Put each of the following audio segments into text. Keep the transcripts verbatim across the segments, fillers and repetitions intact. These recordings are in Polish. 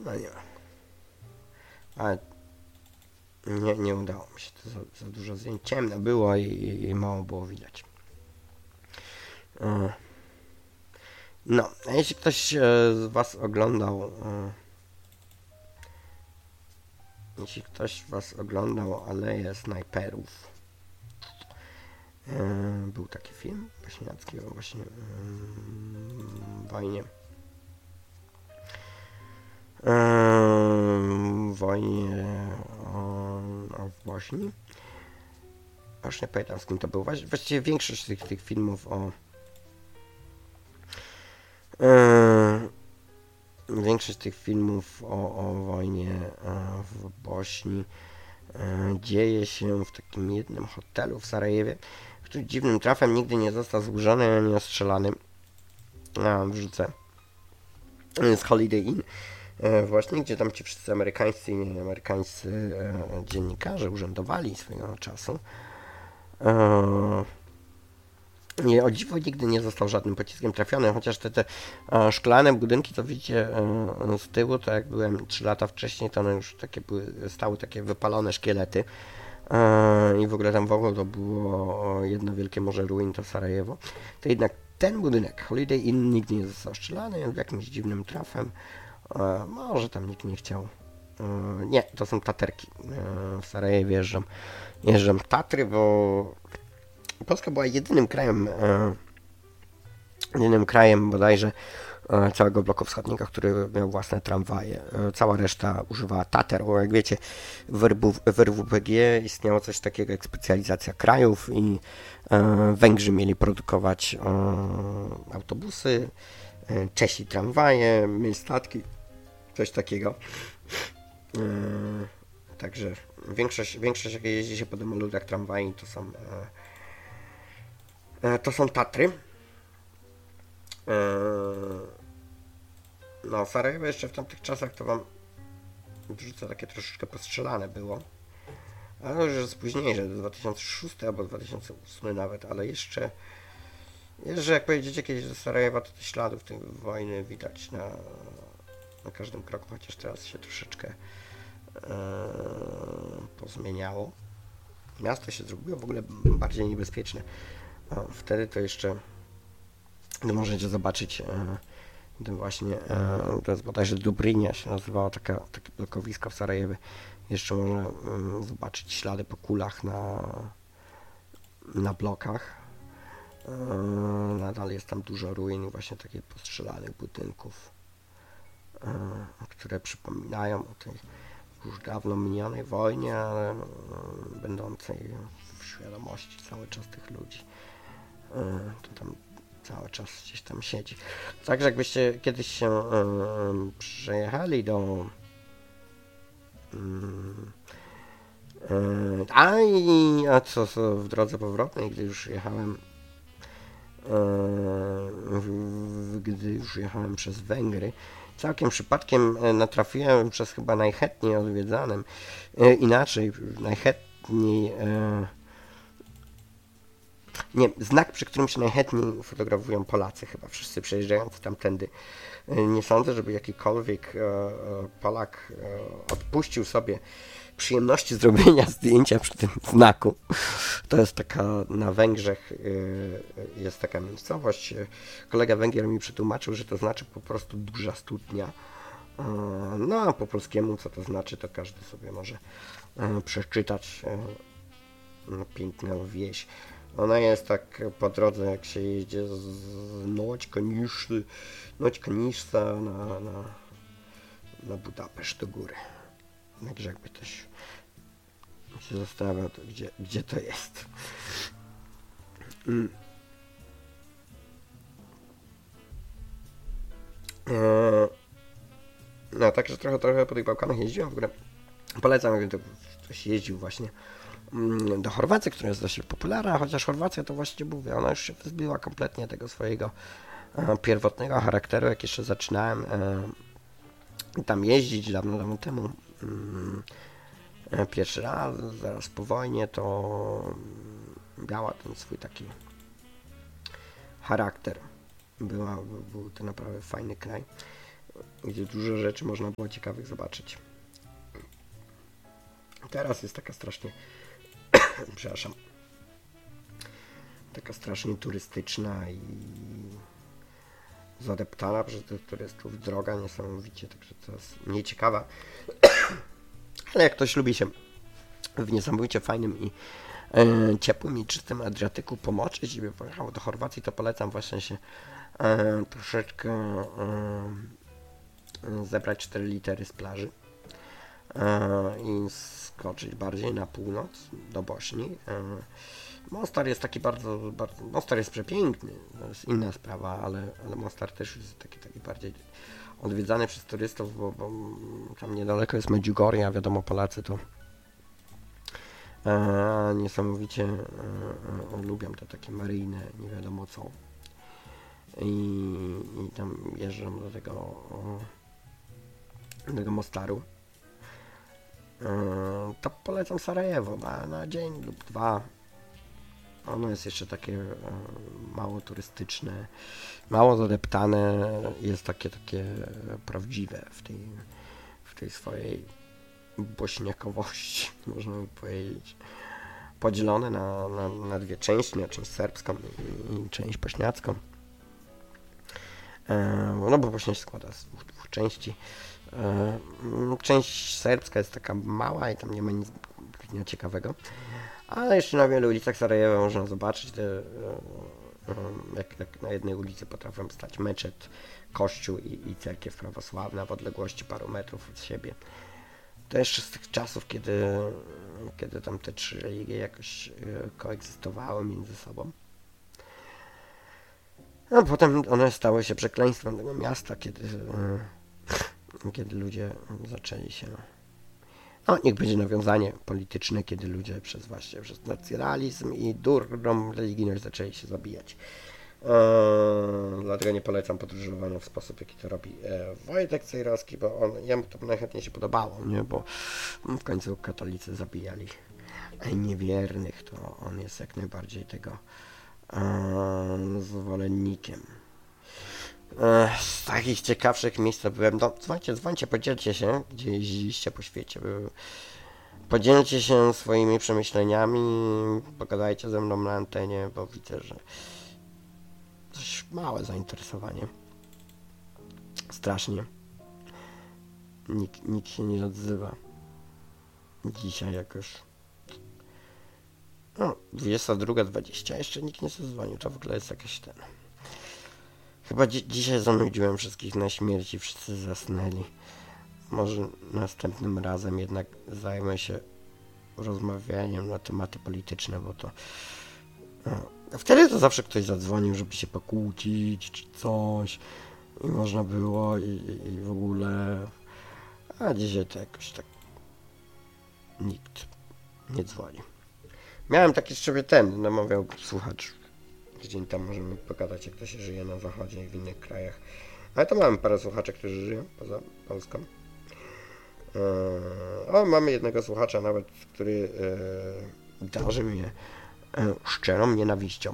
No nie wiem. Ale nie, nie udało mi się. To za, za dużo zdjęć. Ciemno było i, i, i mało było widać. E, No, a jeśli ktoś e, z Was oglądał, e, jeśli ktoś z Was oglądał Aleję Snajperów, e, był taki film Bośniacki o właśnie e, wojnie, e, wojnie o, o w Bośni. Już nie pamiętam, z kim to był. Właściwie większość tych, tych filmów o e, Większość tych filmów o, o wojnie w Bośni dzieje się w takim jednym hotelu w Sarajewie, który dziwnym trafem nigdy nie został zburzony ani ostrzelany. A, wrzucę. Z Holiday Inn. Właśnie, gdzie tam ci wszyscy amerykańscy i nieamerykańscy dziennikarze urzędowali swojego czasu. Nie, o dziwo nigdy nie został żadnym pociskiem trafiony, chociaż te, te e, szklane budynki, co widzicie e, z tyłu, to jak byłem trzy lata wcześniej, to one już takie były, stały takie wypalone szkielety e, i w ogóle tam wokół to było jedno wielkie morze ruin, to Sarajewo. To jednak ten budynek, Holiday Inn, nigdy nie został strzelany, jakimś dziwnym trafem, e, może tam nikt nie chciał. E, nie, to są Taterki. E, w Sarajewie jeżdżą, jeżdżą Tatry, bo Polska była jedynym krajem, e, jedynym krajem bodajże e, całego bloku wschodniego, który miał własne tramwaje. E, cała reszta używała Tater, bo jak wiecie, w R W P G istniało coś takiego jak specjalizacja krajów i e, Węgrzy mieli produkować e, autobusy, e, Czesi tramwaje, mieli statki, coś takiego. E, także większość, większość jak jeździ się po demoludach tramwaji, to są e, To są Tatry. No, Sarajewo jeszcze w tamtych czasach to wam wrzucę takie troszeczkę postrzelane było. Ale już jest później, że dwa tysiące szósty albo dwa tysiące ósmy nawet, ale jeszcze jeszcze jak pojedziecie kiedyś do Sarajewa, to te śladów tej wojny widać na, na każdym kroku, chociaż teraz się troszeczkę e, pozmieniało. Miasto się zrobiło w ogóle bardziej niebezpieczne. No, wtedy to jeszcze no, możecie zobaczyć e, to właśnie, e, to jest bodajże Dubrynia się nazywało, taka, takie blokowisko w Sarajewie. Jeszcze można e, zobaczyć ślady po kulach na, na blokach. E, nadal jest tam dużo ruin, właśnie takich postrzelanych budynków, e, które przypominają o tej już dawno minionej wojnie, ale e, będącej w świadomości cały czas tych ludzi. E, to tam cały czas gdzieś tam siedzi. Także jakbyście kiedyś się e, przejechali do e, a i a co, co w drodze powrotnej, gdy już jechałem e, w, gdy już jechałem przez Węgry, całkiem przypadkiem natrafiłem przez chyba najchętniej odwiedzanym, e, inaczej, najchętniej e, nie, znak, przy którym się najchętniej fotografują Polacy, chyba wszyscy przejeżdżający tamtędy. Nie sądzę, żeby jakikolwiek e, Polak e, odpuścił sobie przyjemności zrobienia zdjęcia przy tym znaku. To jest taka na Węgrzech, e, jest taka miejscowość. Kolega Węgier mi przetłumaczył, że to znaczy po prostu duża studnia. E, no a po polskiemu co to znaczy, to każdy sobie może e, przeczytać. E, piękna wieś. Ona jest tak po drodze, jak się jeździ z Noćka Niszty, Noćka Niszta na, na, na Budapeszt do góry. Także jakby ktoś się zastanawiał, to gdzie, gdzie to jest. Mm. Eee, no, także trochę, trochę po tych Bałkanach jeździłem. W ogóle polecam, jakby ktoś jeździł właśnie do Chorwacji, która jest dość popularna, chociaż Chorwacja to właśnie mówię, ona już się wyzbyła kompletnie tego swojego e, pierwotnego charakteru, jak jeszcze zaczynałem e, tam jeździć dawno, dawno temu. E, pierwszy raz, zaraz po wojnie, to miała ten swój taki charakter. Była, był to naprawdę fajny kraj. gdzie dużo rzeczy można było ciekawych zobaczyć. Teraz jest taka strasznie, przepraszam, taka strasznie turystyczna i zadeptana przez tych turystów, droga niesamowicie, także to jest mniej ciekawa. Ale jak ktoś lubi się w niesamowicie fajnym i e, ciepłym i czystym Adriatyku pomoczyć i by pojechał do Chorwacji, to polecam właśnie się e, troszeczkę e, zebrać cztery litery z plaży e, i skoczyć bardziej na północ, do Bośni. E, Mostar jest taki bardzo, bardzo, Mostar jest przepiękny, to jest inna sprawa, ale, ale Mostar też jest taki, taki bardziej odwiedzany przez turystów, bo, bo tam niedaleko jest Medjugorje, a wiadomo, Polacy to e, niesamowicie e, e, lubią te takie maryjne, nie wiadomo co. I, i tam jeżdżą do tego, o, do tego Mostaru. E, to polecam Sarajewo na, na dzień lub dwa. Ono jest jeszcze takie e, mało turystyczne, mało zadeptane, jest takie takie prawdziwe w tej, w tej swojej bośniakowości, można by powiedzieć. Podzielone na, na, na dwie części, na część serbską i, i część bośniacką. E, no bo Bośnia się składa z dwóch, dwóch części. E, część serbska jest taka mała i tam nie ma nic ciekawego. Ale jeszcze na wielu ulicach Sarajewa można zobaczyć, te, jak, jak na jednej ulicy potrafią stać meczet, kościół i, i cerkiew prawosławna w odległości paru metrów od siebie. To jeszcze z tych czasów, kiedy, kiedy tam te trzy religie jakoś koegzystowały między sobą. A potem one stały się przekleństwem tego miasta, kiedy, kiedy ludzie zaczęli się... No, niech będzie nawiązanie polityczne, kiedy ludzie przez właśnie przez nacjonalizm i durną religijność zaczęli się zabijać. Eee, dlatego nie polecam podróżowania w sposób, jaki to robi e, Wojtek Cejrowski, bo on, jemu to najchętniej się podobało, nie? Bo w końcu katolicy zabijali niewiernych, to on jest jak najbardziej tego e, zwolennikiem. Z takich ciekawszych miejsc to byłem, no dzwońcie, dzwońcie, podzielcie się, gdzie jeździliście po świecie, podzielcie się swoimi przemyśleniami, pogadajcie ze mną na antenie, bo widzę, że coś małe zainteresowanie, strasznie, nikt, nikt się nie odzywa, dzisiaj jakoś, no dwudziesta druga dwadzieścia, jeszcze nikt nie zadzwonił, to w ogóle jest jakaś ten... Chyba dzi- dzisiaj zanudziłem wszystkich na śmierci, wszyscy zasnęli. Może następnym razem jednak zajmę się rozmawianiem na tematy polityczne, bo to... No, wtedy to zawsze ktoś zadzwonił, żeby się pokłócić czy coś. I można było i, i, i w ogóle... A dzisiaj to jakoś tak... Nikt nie dzwoni. Miałem taki sobie ten, namawiał słuchacz. Tydzień tam możemy pogadać, jak to się żyje na zachodzie i w innych krajach. Ale to mamy parę słuchaczy, którzy żyją poza Polską. Eee, o, mamy jednego słuchacza nawet, który e, darzy mnie e, szczerą nienawiścią.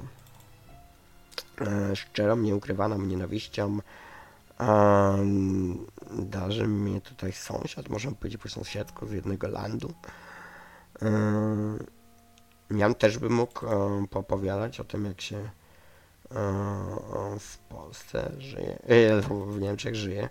E, szczerą, nieukrywaną nienawiścią. E, darzy mnie tutaj sąsiad, można powiedzieć po sąsiedzku, z jednego landu. E, Ja też bym mógł e, poopowiadać o tym, jak się e, w Polsce żyje, e, w Niemczech żyje.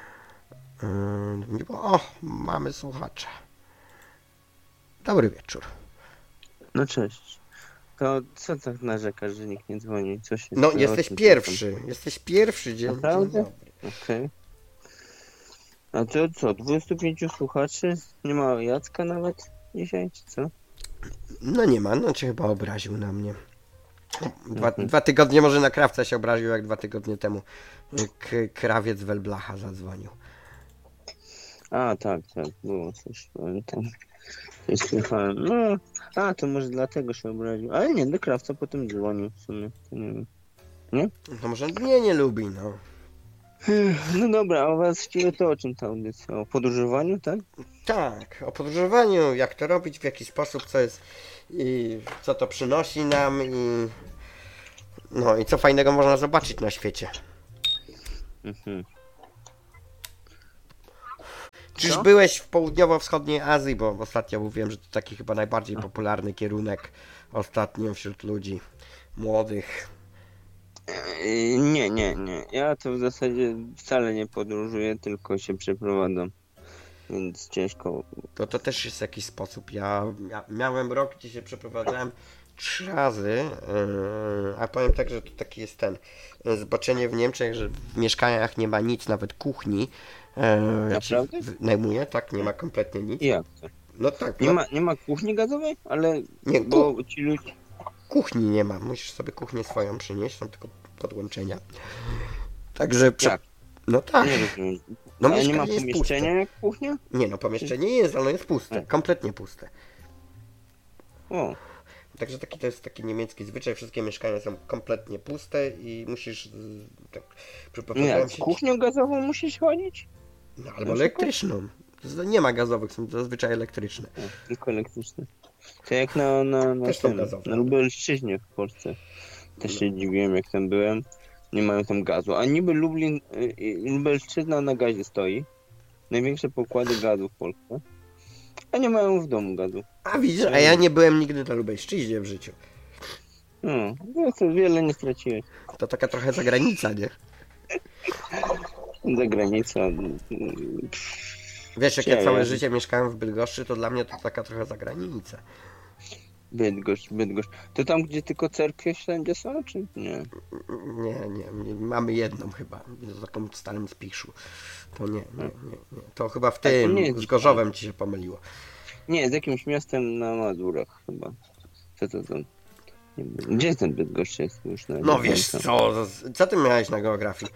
E, bo, o, mamy słuchacza. Dobry wieczór. No cześć. To co tak narzekasz, że nikt nie dzwoni? Co się No, stało? jesteś Co pierwszy. Tam? Jesteś pierwszy dzień. Naprawdę? Dzień dobry. Okej. Okay. A to co, dwudziestu pięciu słuchaczy? Nie ma Jacka nawet dzisiaj, czy co? No nie ma, no cię chyba obraził na mnie. Dwa, Mhm. dwa tygodnie może na krawca się obraził, jak dwa tygodnie temu k- krawiec Welblacha zadzwonił. A, tak, tak, było coś, pamiętam. Coś słychałem. No, a, to może dlatego się obraził. Ale nie, do krawca potem dzwonił w sumie, to nie wiem. Nie? No może mnie nie lubi, no. No dobra, a u was właściwie to o czym ta audycja? O podróżowaniu, tak? Tak, o podróżowaniu, jak to robić, w jaki sposób, co jest i co to przynosi nam i no i co fajnego można zobaczyć na świecie. Mhm. Czyż Co? byłeś w południowo-wschodniej Azji, bo ostatnio mówiłem, że to taki chyba najbardziej popularny kierunek ostatnio wśród ludzi młodych. Yy, Nie, nie, nie. Ja to w zasadzie wcale nie podróżuję, tylko się przeprowadzam. Więc ciężko. To to też jest jakiś sposób. Ja, ja miałem rok, gdzie się przeprowadzałem trzy razy, yy, a powiem tak, że to taki jest ten yy, zobaczenie w Niemczech, że w mieszkaniach nie ma nic, nawet kuchni. Yy, jak się Naprawdę? najmuje, tak, nie ma kompletnie nic. I jak to? No tak, Nie no, ma, nie ma kuchni gazowej? Ale Nie, bo ci ludzie. kuchni nie ma. Musisz sobie kuchnię swoją przynieść, są tylko podłączenia. Także prze... Jak? No tak. Nie rozumiem. No Ale nie ma mieszkanie jest pomieszczenia puste. jak kuchnia? Nie no, pomieszczenie jest, ale ono jest puste, Hmm. kompletnie puste. O, Także taki to jest taki niemiecki zwyczaj, wszystkie mieszkania są kompletnie puste i musisz z- tak no przyprowadzałem jak? Z się. kuchnią gazową musisz chodzić? No albo Na przykład? elektryczną. Z- Nie ma gazowych, są zazwyczaj elektryczne. O, tylko elektryczne. To jak na, na, na, Też są tym, gazowe. na Lubelszczyźnie w Polsce. Też się dziwiłem jak tam byłem. Nie mają tam gazu. A niby Lublin, y, y, Lubelszczyzna na gazie stoi. Największe pokłady gazu w Polsce. A nie mają w domu gazu. A widzisz, a ja nie byłem nigdy na Lubelszczyźnie w życiu. No, no to wiele nie straciłeś. To taka trochę zagranica, nie? Zagranica. Wiesz, jak Nie, ja całe ja- życie mieszkałem w Bydgoszczy, to dla mnie to taka trochę zagranica. Bydgoszcz, Bydgoszcz. To tam, gdzie tylko cerkwie wszędzie są, czy nie? Nie, nie, nie, mamy jedną chyba, w taką starym Spiszu. To nie, nie, nie, nie. To chyba w to tym, nie jest z Gorzowem ci się pomyliło. Nie, z jakimś miastem na Mazurach chyba. Co to tam? Nie wiem. Gdzie ten Bydgoszcz jest? Już na, No nie wiesz pamiętam. co, co ty miałeś na geografii?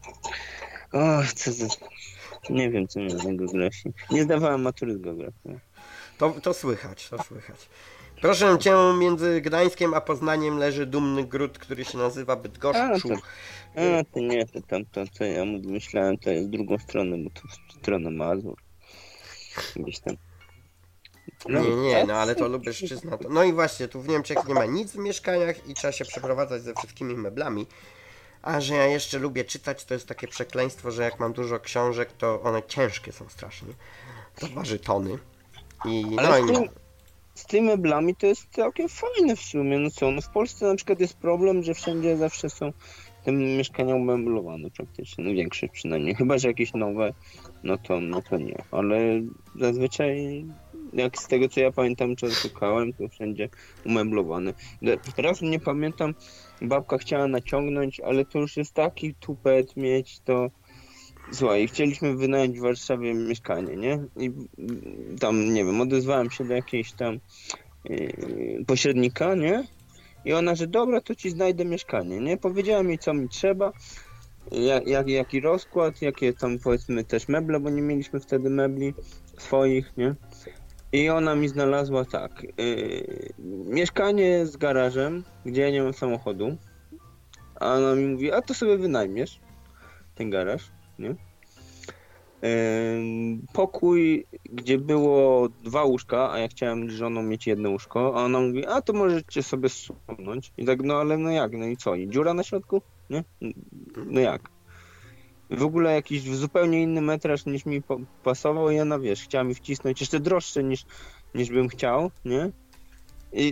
O, co to... Nie wiem, co miałem na geografii. Nie zdawałem matury z geografii. To, to słychać, to słychać. Proszę cię, między Gdańskiem a Poznaniem leży dumny gród, który się nazywa A, Bydgoszczu. to, a, to nie, to tam, to, co ja myślałem, to jest drugą stronę, bo to strona Mazur. Gdzieś tam. Nie, nie, no ale to Lubelszczyzna. To... No i właśnie, tu w Niemczech nie ma nic w mieszkaniach i trzeba się przeprowadzać ze wszystkimi meblami. A że ja jeszcze lubię czytać, to jest takie przekleństwo, że jak mam dużo książek, to one ciężkie są strasznie. To waży tony. I Ale no z, i tym, z tymi meblami to jest całkiem fajne w sumie. No co, no w Polsce na przykład jest problem, że wszędzie zawsze są te mieszkania umeblowane praktycznie, no większość przynajmniej. Chyba, że jakieś nowe, no to, no to nie. Ale zazwyczaj, jak z tego co ja pamiętam, czy szukałem, to wszędzie umeblowane. Teraz nie pamiętam, babka chciała naciągnąć, ale to już jest taki tupet mieć, to... Słuchaj, chcieliśmy wynająć w Warszawie mieszkanie, nie? I tam, nie wiem, odezwałem się do jakiejś tam yy, pośrednika, nie? I ona, że dobra, to ci znajdę mieszkanie, nie? Powiedziała mi, co mi trzeba, jak, jak, jaki rozkład, jakie tam, powiedzmy, też meble, bo nie mieliśmy wtedy mebli swoich, nie? I ona mi znalazła tak, yy, mieszkanie z garażem, gdzie ja nie mam samochodu, a ona mi mówi, a to sobie wynajmiesz ten garaż, nie? Ym, pokój, gdzie było dwa łóżka, a ja chciałem z żoną mieć jedno łóżko, a ona mówi, a to możecie sobie zsunąć. I tak, no ale no jak, no i co? I dziura na środku? Nie? No jak? W ogóle jakiś zupełnie inny metraż niż mi po- pasował i ona, wiesz, chciała mi wcisnąć jeszcze droższe niż, niż bym chciał, nie? I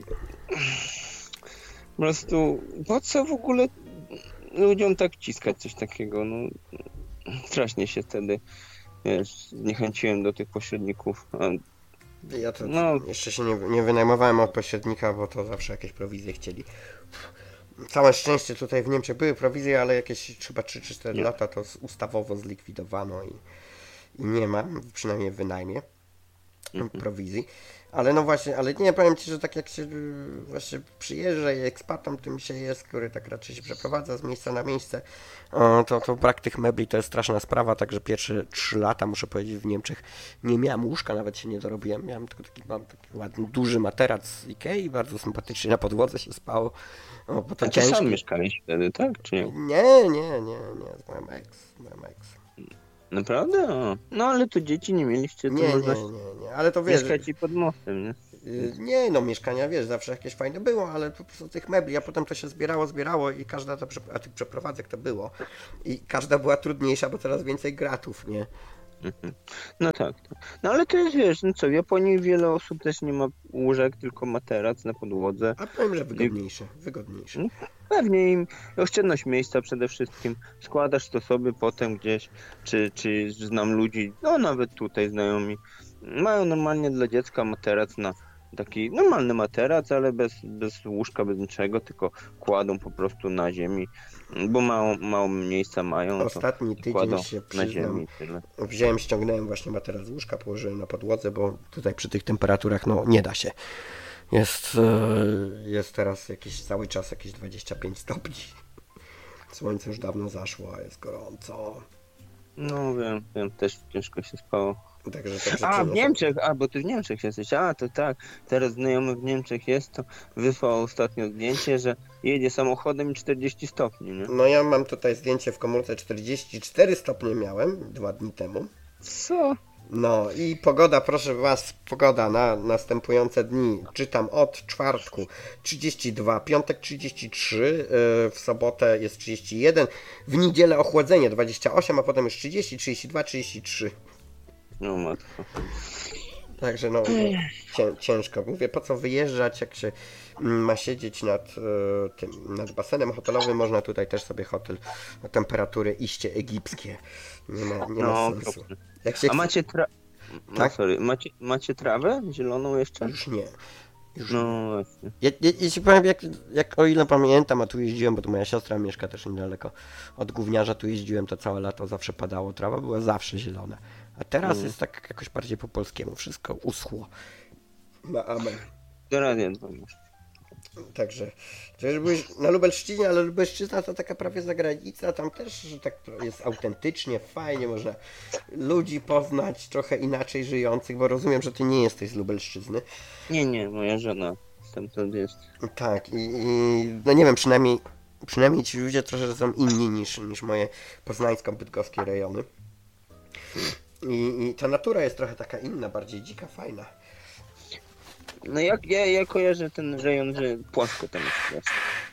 po prostu, po co w ogóle ludziom tak ciskać coś takiego, no strasznie się wtedy, wiesz, zniechęciłem do tych pośredników. A, ja to no, jeszcze się nie, nie wynajmowałem od pośrednika, bo to zawsze jakieś prowizje chcieli. Całe szczęście tutaj w Niemczech były prowizje, ale jakieś chyba trzy czy cztery Nie. lata to ustawowo zlikwidowano i, i nie ma, przynajmniej w wynajmie Mhm. prowizji. Ale no właśnie, ale nie, powiem ci, że tak jak się y, właśnie przyjeżdża i ekspatą tym się jest, który tak raczej się przeprowadza z miejsca na miejsce, o, to, to brak tych mebli to jest straszna sprawa, także pierwsze trzy lata, muszę powiedzieć, w Niemczech nie miałem łóżka, nawet się nie dorobiłem, miałem tylko taki, mam taki ładny, duży materac z Ikei, bardzo sympatycznie na podłodze się spało, o, bo to a to ciężkie. sam mieszkałeś wtedy, tak? Czy nie? Nie, nie, nie, nie, z moją ex, z moją ex. Naprawdę? O. No ale to dzieci nie mieliście, to Nie, można nie, nie, nie, ale to wiesz, mieszkać i pod mostem, nie? y, nie no, mieszkania, wiesz, zawsze jakieś fajne było, ale po prostu tych mebli, a potem to się zbierało, zbierało i każda, ta, prze- a tych przeprowadzek to było i każda była trudniejsza, bo coraz więcej gratów, nie? Mhm. No tak, tak. No ale to jest, wiesz, no co, w Japonii wiele osób też nie ma łóżek, tylko materac na podłodze. A powiem, że No i wygodniejsze, wygodniejsze. no, pewnie im oszczędność miejsca przede wszystkim. Składasz to sobie potem gdzieś, czy, czy znam ludzi, no nawet tutaj znajomi, mają normalnie dla dziecka materac na taki normalny materac, ale bez, bez łóżka, bez niczego, tylko kładą po prostu na ziemi, bo mało, mało miejsca mają, to Ostatni tydzień kładą się na przyznam, ziemi i tyle. wziąłem, ściągnąłem właśnie materac z łóżka, położyłem na podłodze, bo tutaj przy tych temperaturach no nie da się. Jest, e, jest teraz jakiś cały czas jakieś dwadzieścia pięć stopni. Słońce już dawno zaszło, a jest gorąco. No wiem, wiem, też ciężko się spało. Także to A, przyczynia w się- Niemczech, a, bo ty w Niemczech jesteś, a, to tak, teraz znajomy w Niemczech jest, to wysłał ostatnio zdjęcie, że jedzie samochodem i czterdzieści stopni, nie? No ja mam tutaj zdjęcie w komórce, czterdzieści cztery stopnie miałem dwa dni temu. Co? No i pogoda, proszę Was, pogoda na następujące dni. Czytam od czwartku trzydzieści dwa, piątek trzydzieści trzy, yy, w sobotę jest trzydzieści jeden, w niedzielę ochłodzenie dwadzieścia osiem, a potem już trzydzieści, trzydzieści dwa, trzydzieści trzy. No matko. Także no, no cię, ciężko. Mówię, po co wyjeżdżać, jak się mm, ma siedzieć nad e, tym, nad basenem hotelowym, można tutaj też sobie hotel o temperatury iście egipskie. Nie ma, nie ma No, sensu. okropne. Jak się A macie tra... No, Tak? sorry, macie, macie trawę zieloną jeszcze? Już nie. Już No właśnie. Ja, ja, ja ci powiem, jak, jak o ile pamiętam, a tu jeździłem, bo tu moja siostra mieszka też niedaleko od Gówniarza, tu jeździłem, to całe lato zawsze padało, trawa była zawsze zielona. A teraz Mm. jest tak jakoś bardziej po polskiemu, wszystko uschło. Na amen. Do radia dzwonisz. Także, to już byłeś na Lubelszczyźnie, ale Lubelszczyzna to taka prawie zagranica, tam też że tak jest autentycznie, fajnie, można ludzi poznać trochę inaczej żyjących, bo rozumiem, że ty nie jesteś z Lubelszczyzny. Nie, nie, moja żona stamtąd jest. Tak, i, i no nie wiem, przynajmniej, przynajmniej ci ludzie trochę są inni niż, niż moje poznańsko-bydgoskie rejony. I, I ta natura jest trochę taka inna, bardziej dzika, fajna. No jak ja, ja kojarzę ten rejon, że płasko tam jest teraz.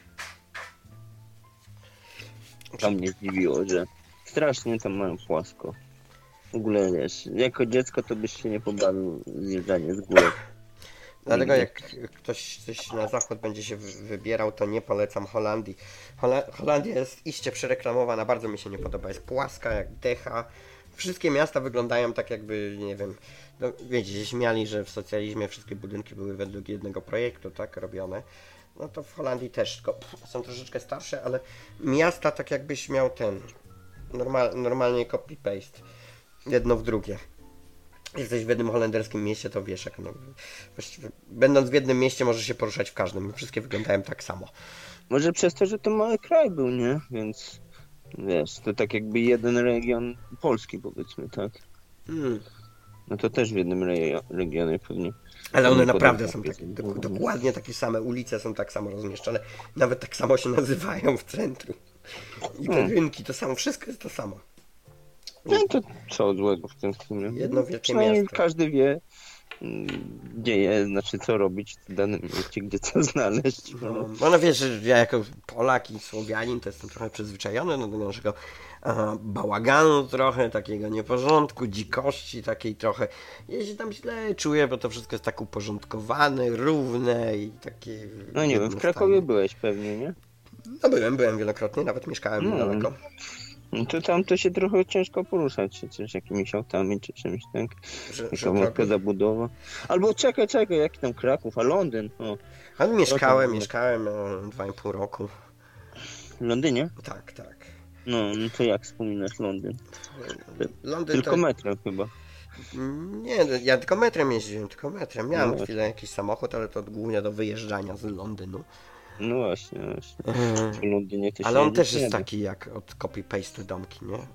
To mnie zdziwiło, że strasznie tam mają płasko. W ogóle wiesz, jako dziecko to byś się nie pobawił zjeżdżanie z góry. Dlatego Nigdy. jak ktoś coś na zachód będzie się wy- wybierał, to nie polecam Holandii. Hola- Holandia jest iście przereklamowana, bardzo mi się nie podoba. Jest płaska jak decha. Wszystkie miasta wyglądają tak jakby, nie wiem, no wiecie, się śmiali, że w socjalizmie wszystkie budynki były według jednego projektu, tak, robione. No to w Holandii też, tylko pff, są troszeczkę starsze, ale miasta tak jakbyś miał ten, normal, normalnie copy-paste, jedno w drugie. Jesteś w jednym holenderskim mieście, to wiesz jak no, właściwie, będąc w jednym mieście możesz się poruszać w każdym. Wszystkie wyglądają tak samo. Może przez to, że to mały kraj był, nie? Więc wiesz, to tak jakby jeden region Polski powiedzmy, tak? Hmm. No to też w jednym rejo- regionie pewnie. Ale one Podobne naprawdę są jest. takie, dok- dokładnie takie same, ulice są tak samo rozmieszczone, nawet tak samo się nazywają w centrum. I te Hmm. rynki to samo, wszystko jest to samo. No i to co złego w tym sumie? Jedno wielkie Przynajmniej miasto. każdy wie, mm, gdzie jest, znaczy co robić w danym mieście, gdzie co znaleźć. No, No. no, no wiesz, że ja jako Polak i Słowianin to jestem trochę przyzwyczajony do tego naszego aha, bałaganu trochę, takiego nieporządku, dzikości takiej trochę. Ja się tam źle czuję, bo to wszystko jest tak uporządkowane, równe i takie... No nie wiem, w jednostajne. Krakowie byłeś pewnie, nie? No byłem, byłem wielokrotnie, nawet mieszkałem No. niedaleko. No to tam to się trochę ciężko poruszać się, czy jakimiś autami, czy czymś, tak? Że, Jaka że wąska Kraków- zabudowa. Albo czekaj, czekaj, jaki tam Kraków, a Londyn? O, Ale mieszkałem, Kraków. mieszkałem e, dwa i pół roku. w Londynie? Tak, tak. No, no to jak wspominasz Londyn? Londyn Tylko to... metrem chyba. Nie, no, ja tylko metrem jeździłem, tylko metrem. Miałem No. chwilę jakiś samochód, ale to głównie do wyjeżdżania z Londynu. No właśnie, właśnie. Mhm. W Londynie to się Ale on jedzie też jest średnio. taki jak od copy-paste domki, nie?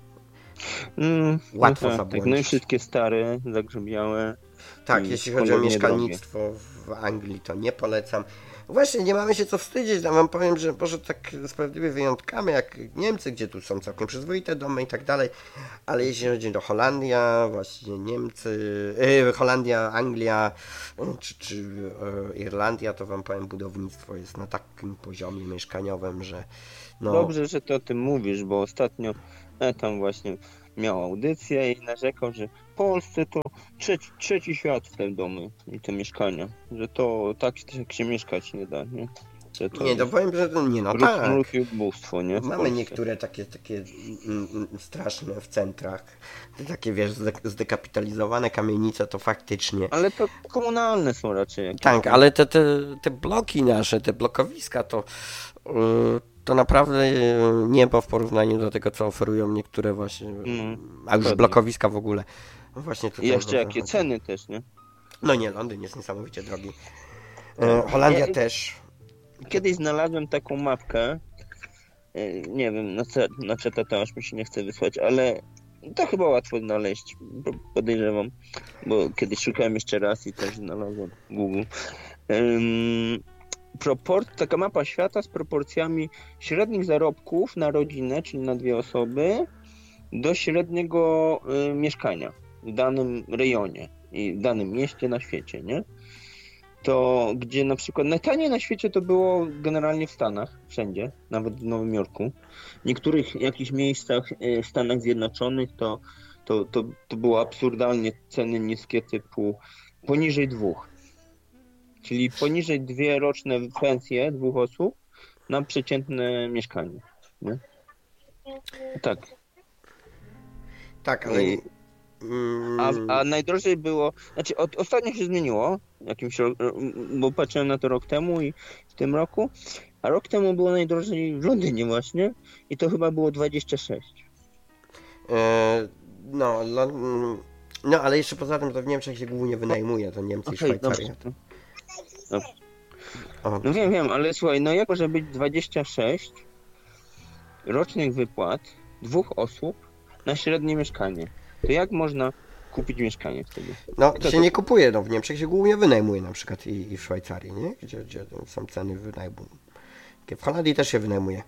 Mm, Łatwo no tak, tak, zabłądzić. no i wszystkie stare, zagrzebiałe. Tak, I jeśli chodzi o cholernie mieszkalnictwo w Anglii, to nie polecam. Właśnie, nie mamy się co wstydzić, no wam powiem, że może tak sprawiedliwie wyjątkami, jak Niemcy, gdzie tu są całkiem przyzwoite domy i tak dalej, ale jeśli chodzi o Holandia, właśnie Niemcy, yy, Holandia, Anglia, yy, czy, czy yy, Irlandia, to wam powiem, budownictwo jest na takim poziomie mieszkaniowym, że no... Dobrze, że ty o tym mówisz, bo ostatnio ja tam właśnie miał audycję i narzekał, że w Polsce to trzeci, trzeci świat w te domy i te mieszkania, że to tak, tak się mieszkać nie da, nie? Że to Nie, no powiem, że to nie, no mróz, tak. mróz i ubóstwo, nie? W Mamy Polsce. niektóre takie, takie mm, mm, straszne w centrach. Te takie, wiesz, zde- zdekapitalizowane kamienice to faktycznie. Ale to komunalne są raczej jakieś. Tak, ale te, te, te bloki nasze, te blokowiska to, yy, to naprawdę niebo w porównaniu do tego, co oferują niektóre właśnie, Mm, a już dokładnie. blokowiska w ogóle. No właśnie I tutaj jeszcze o to jakie chodzi. ceny też, nie? No nie, Londyn jest niesamowicie drogi. E, Holandia Ja- też. Kiedyś znalazłem taką mapkę, e, nie wiem, na, ce- na czeta to aż mi się nie chce wysłać, ale to chyba łatwo znaleźć, bo- podejrzewam, bo kiedyś szukałem jeszcze raz i też znalazłem w Google. Ym, propor- taka mapa świata z proporcjami średnich zarobków na rodzinę, czyli na dwie osoby, do średniego y, mieszkania w danym rejonie i w danym mieście na świecie, nie? To gdzie na przykład najtaniej na świecie to było generalnie w Stanach, wszędzie, nawet w Nowym Jorku. W niektórych jakichś miejscach y, w Stanach Zjednoczonych to, to, to, to było absurdalnie ceny niskie typu poniżej dwóch. Czyli poniżej dwie roczne pensje dwóch osób na przeciętne mieszkanie. Nie? Tak. Tak, ale... I- Mm, A, a najdrożej było, znaczy od, ostatnio się zmieniło, jakimś, ro- bo patrzyłem na to rok temu i w tym roku, a rok temu było najdrożej w Londynie właśnie i to chyba było dwadzieścia sześć. e, no, Lon- mm, no, ale jeszcze poza tym to w Niemczech się głównie wynajmuje, to Niemcy i Okej, Szwajcaria. dobrze. Dobrze. O, No wiem, wiem, ale słuchaj, no jak może być dwadzieścia sześć rocznych wypłat dwóch osób na średnie mieszkanie? To jak można kupić mieszkanie wtedy? no, Kto się to- nie kupuje, no w Niemczech się głównie wynajmuje na przykład i, i w Szwajcarii, nie? Gdzie, gdzie są ceny wynajmu. W Holandii też się wynajmuje.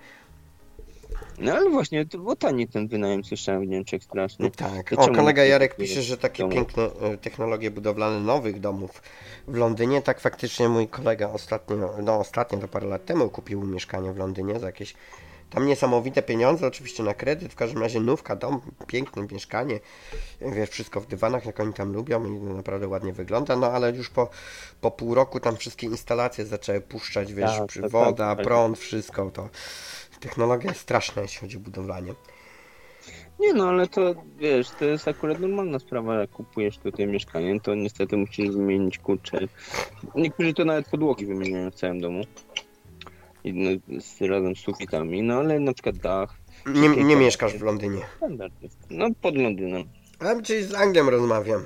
No ale właśnie, to było tani ten wynajem, słyszałem w Niemczech strasznie. Tak. To O, czemu kolega nie Jarek kupujesz pisze, że takie domu? piękne e, technologie budowlane nowych domów w Londynie. Tak faktycznie mój kolega ostatnio, no ostatnio to parę lat temu kupił mieszkanie w Londynie za jakieś tam niesamowite pieniądze, oczywiście na kredyt. W każdym razie nówka, dom, piękne mieszkanie. Wiesz, wszystko w dywanach, jak oni tam lubią i naprawdę ładnie wygląda. No ale już po, po pół roku tam wszystkie instalacje zaczęły puszczać, wiesz, Tak, przy tak, woda, tak. prąd, wszystko to. Technologia jest straszna, jeśli chodzi o budowlanie. Nie no, ale to wiesz, to jest akurat normalna sprawa, jak kupujesz tutaj mieszkanie, to niestety musisz wymienić kurczę. Niektórzy to nawet podłogi wymieniają w całym domu. I, no, z, razem z sufitami, no ale na przykład dach. Nie, nie Wszystkie mieszkasz te- w Londynie. Standard jest. No pod Londynem. A czyli z Anglią rozmawiam.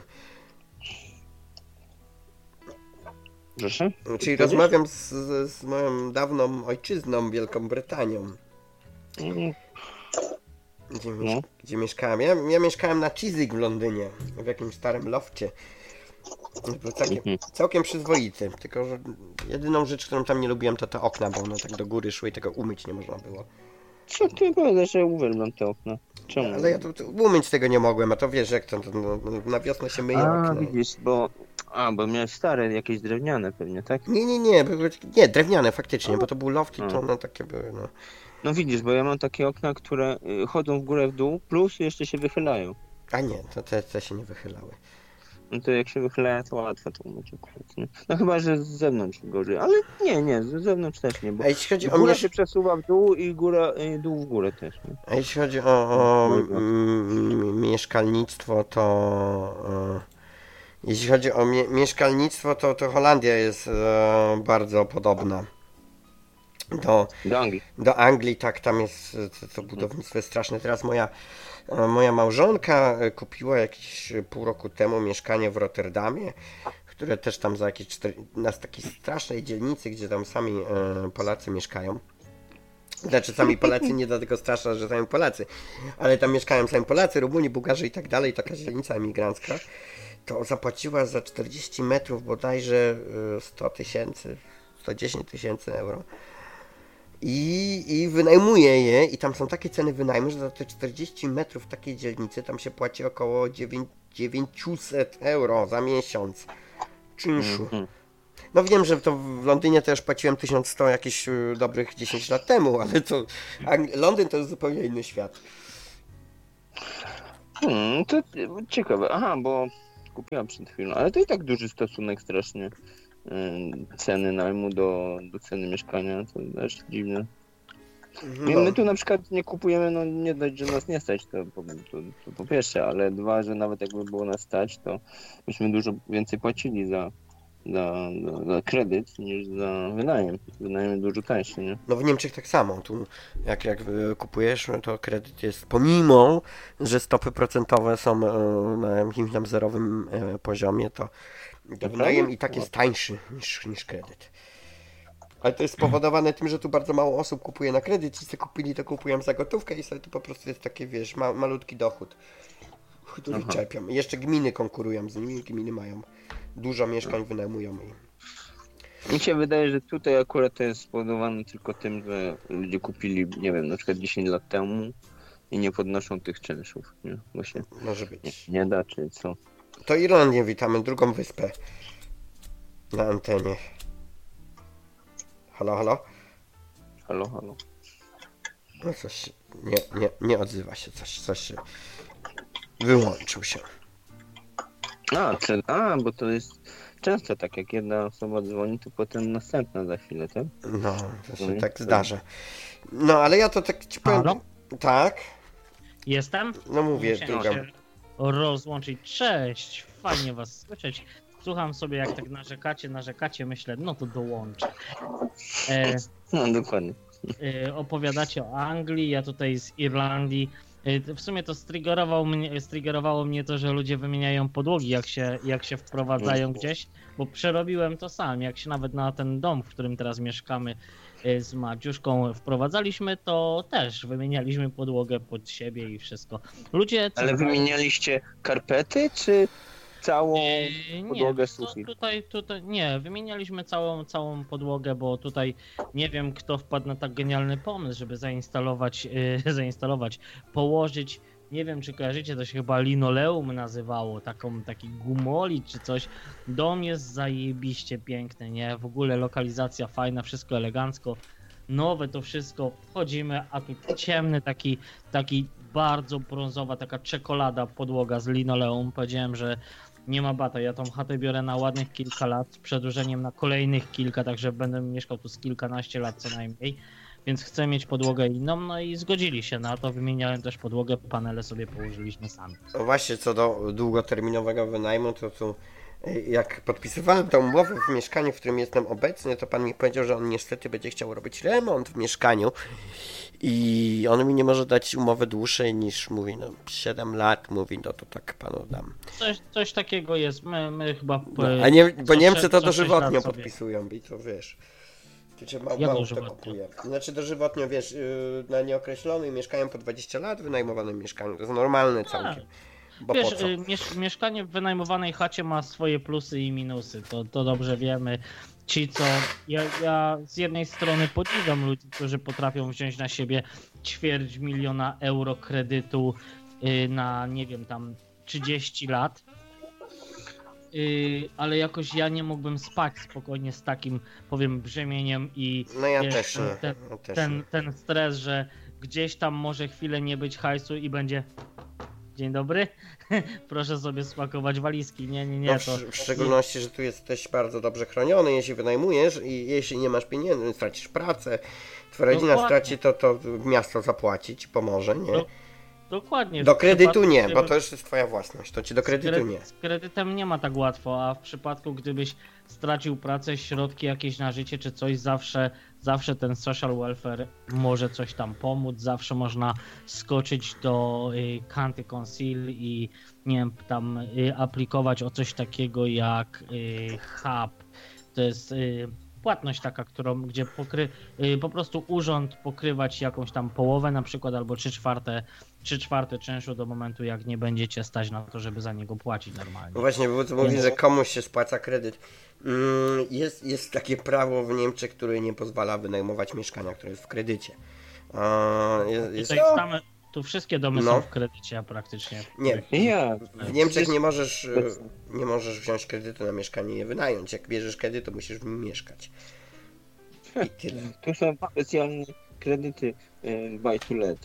Proszę? Czyli Powiedzieć? rozmawiam z, z, z moją dawną ojczyzną, Wielką Brytanią, Mm, gdzie, miesz No. gdzie mieszkałem. Ja, ja mieszkałem na Chiswick w Londynie, w jakimś starym lofcie. Był całkiem, Mhm. całkiem przyzwoity, tylko że jedyną rzecz, którą tam nie lubiłem, to te okna, bo one tak do góry szły i tego umyć nie można było. Co ty powiadasz, że uwielbiam te okna? Czemu? Ale ja to, to umyć tego nie mogłem, a to wiesz, jak to, to no, na wiosnę się myje A, okna. widzisz, bo... A, bo miałeś stare, jakieś drewniane pewnie, tak? Nie, nie, nie, były, nie, drewniane faktycznie, bo to był loft i to A. one takie były, no. No widzisz, bo ja mam takie okna, które y, chodzą w górę w dół, plus jeszcze się wychylają. A nie, to te, te się nie wychylały. No to jak się wychylają, to łatwo to umyć akurat, nie? No chyba, że z zewnątrz gorzej, ale nie, nie, z zewnątrz też nie, bo A jeśli chodzi o góra miesz- się przesuwa w dół i góra, y, dół w górę też, nie? A jeśli chodzi o, o Mojego. mm, mieszkalnictwo, to e, jeśli chodzi o mie- mieszkalnictwo, to, to Holandia jest e, bardzo podobna do, Do Anglii. do Anglii, tak, tam jest e, to, to budownictwo jest straszne. Teraz moja, e, moja małżonka e, kupiła jakieś pół roku temu mieszkanie w Rotterdamie, które też tam za jakieś cztery, na takiej strasznej dzielnicy, gdzie tam sami e, Polacy mieszkają. Znaczy sami Polacy, nie dlatego straszna, że sami Polacy, ale tam mieszkają sami Polacy, Rumuni, Bułgarzy i tak dalej, taka dzielnica emigrancka, to zapłaciła za czterdzieści metrów bodajże y, sto tysięcy, sto dziesięć tysięcy euro. I, I wynajmuje je i tam są takie ceny wynajmu, że za te czterdzieści metrów takiej dzielnicy tam się płaci około dziewięćset euro za miesiąc czynszu. Mhm. No wiem, że to w Londynie też płaciłem tysiąc sto jakieś y, dobrych dziesięć lat temu, ale to Ang- Londyn to jest zupełnie inny świat. Hmm, to ciekawe. Aha, bo kupiłam przed chwilą, ale to i tak duży stosunek strasznie y, ceny najmu do, do ceny mieszkania, to też dziwne. My, No, my tu na przykład nie kupujemy, no nie dość, że nas nie stać, to, po- to, to po pierwsze, ale dwa, że nawet jakby było nas stać, to byśmy dużo więcej płacili za, za, za, za kredyt niż za wynajem. Wynajem dużo tańszy, nie? no w Niemczech tak samo. Tu jak, jak y, kupujesz, no to kredyt jest, pomimo, że stopy procentowe są y, na jakimś tam zerowym y, poziomie, to, to wynajem i tak jest tańszy niż, niż kredyt. Ale to jest spowodowane tym, że tu bardzo mało osób kupuje na kredyt. Ci, co kupili, to kupują za gotówkę i sobie to po prostu jest taki, wiesz, ma, malutki dochód, który Aha. czerpią. I jeszcze gminy konkurują z nimi, gminy mają dużo mieszkań, wynajmują i Mi się wydaje, że tutaj akurat to jest spowodowane tylko tym, że ludzie kupili, nie wiem, na przykład dziesięć lat temu i nie podnoszą tych czynszów, nie? Bo się może nie, być. nie da, czy co. To Irlandię witamy, drugą wyspę na antenie. Halo, halo? Halo, halo. No coś, nie, nie, nie odzywa się, coś, coś się wyłączył się. A, czy, a, bo to jest często tak, jak jedna osoba dzwoni, to potem następna za chwilę, tak? No, to się Mhm. tak zdarza. No, ale ja to tak ci powiem... Halo? Tak? Jestem? No mówię, Musiałem drugą. się rozłączyć. Cześć, fajnie was słyszeć. Słucham sobie, jak tak narzekacie, narzekacie, myślę, no to dołączę. E, No, dokładnie. e, opowiadacie o Anglii, ja tutaj z Irlandii. E, w sumie to striggerował mnie, striggerowało mnie to, że ludzie wymieniają podłogi, jak się, jak się wprowadzają gdzieś, bo przerobiłem to sam. Jak się nawet na ten dom, w którym teraz mieszkamy, e, z Madziuszką wprowadzaliśmy, to też wymienialiśmy podłogę pod siebie i wszystko. Ludzie... co- Ale wymienialiście karpety, czy całą Yy, nie, podłogę wiesz co, sufit? tutaj, tutaj, nie, wymienialiśmy całą, całą podłogę, bo tutaj nie wiem, kto wpadł na tak genialny pomysł, żeby zainstalować, yy, zainstalować, położyć, nie wiem, czy kojarzycie, to się chyba linoleum nazywało, taką, taki gumolit czy coś. Dom jest zajebiście piękny, nie? W ogóle lokalizacja fajna, wszystko elegancko, nowe to wszystko, wchodzimy, a tu ciemny taki, taki bardzo brązowa, taka czekolada podłoga z linoleum. Powiedziałem, że nie ma bata, ja tą chatę biorę na ładnych kilka lat, z przedłużeniem na kolejnych kilka, także będę mieszkał tu z kilkanaście lat co najmniej, więc chcę mieć podłogę inną, no i zgodzili się na to, wymieniałem też podłogę, panele sobie położyliśmy sami. No właśnie, co do długoterminowego wynajmu, to tu y, jak podpisywałem tę umowę w mieszkaniu, w którym jestem obecny, to pan mi powiedział, że on niestety będzie chciał robić remont w mieszkaniu i on mi nie może dać umowy dłuższej niż, mówi, no siedem lat, mówi, no to tak panu dam. Coś, coś takiego jest, my, my chyba... No, a nie, bo co Niemcy sze- to co sześć dożywotnio lat sobie. podpisują i to wiesz. Tu cię mało, Jak mało kto dożywotnio? kupuje. Znaczy dożywotnio, wiesz, yy, na nieokreślony mieszkają po dwadzieścia lat w wynajmowanym mieszkaniu. To jest normalne całkiem. Bo Wiesz, po co? y, miesz mieszkanie w wynajmowanej chacie ma swoje plusy i minusy, to, to dobrze wiemy. Ci co, ja, ja z jednej strony podziwiam ludzi, którzy potrafią wziąć na siebie ćwierć miliona euro kredytu y, na, nie wiem, tam trzydzieści lat, y, ale jakoś ja nie mógłbym spać spokojnie z takim, powiem, brzemieniem i No ja wiesz, też nie. ten, Ja też ten, nie. ten stres, że gdzieś tam może chwilę nie być hajsu i będzie dzień dobry, proszę sobie spakować walizki, nie, nie, nie, No w, to sz- w szczególności, że tu jesteś bardzo dobrze chroniony, jeśli wynajmujesz i jeśli nie masz pieniędzy, stracisz pracę, twoja rodzina Dokładnie. straci, to, to miasto zapłaci, ci pomoże, nie? Do- dokładnie. w Do kredytu przypadku, nie, gdyby- bo to już jest twoja własność, to ci do z kredytu kre- nie. Z kredytem nie ma tak łatwo, a w przypadku gdybyś stracił pracę, środki jakieś na życie czy coś, zawsze, zawsze ten social welfare może coś tam pomóc, zawsze można skoczyć do y, County Council i nie wiem, tam y, aplikować o coś takiego jak y, hub. To jest y, płatność taka, którą, gdzie pokry, y, po prostu urząd pokrywać jakąś tam połowę na przykład albo trzy czwarte, trzy czwarte czynszu do momentu, jak nie będziecie stać na to, żeby za niego płacić No normalnie. właśnie, bo tu mówi, Więc- że komuś się spłaca kredyt. Mm, Jest, jest takie prawo w Niemczech, które nie pozwala wynajmować mieszkania, które jest w kredycie. A, Jest, jest, Tutaj same, tu wszystkie domy No. są w kredycie praktycznie. Nie. Ja. W Niemczech nie możesz, e, Bez- nie możesz wziąć kredytu na mieszkanie i je wynająć. Jak bierzesz kredyt, to musisz w nim mieszkać. I tyle. Tu są specjalne kredyty y, buy to let.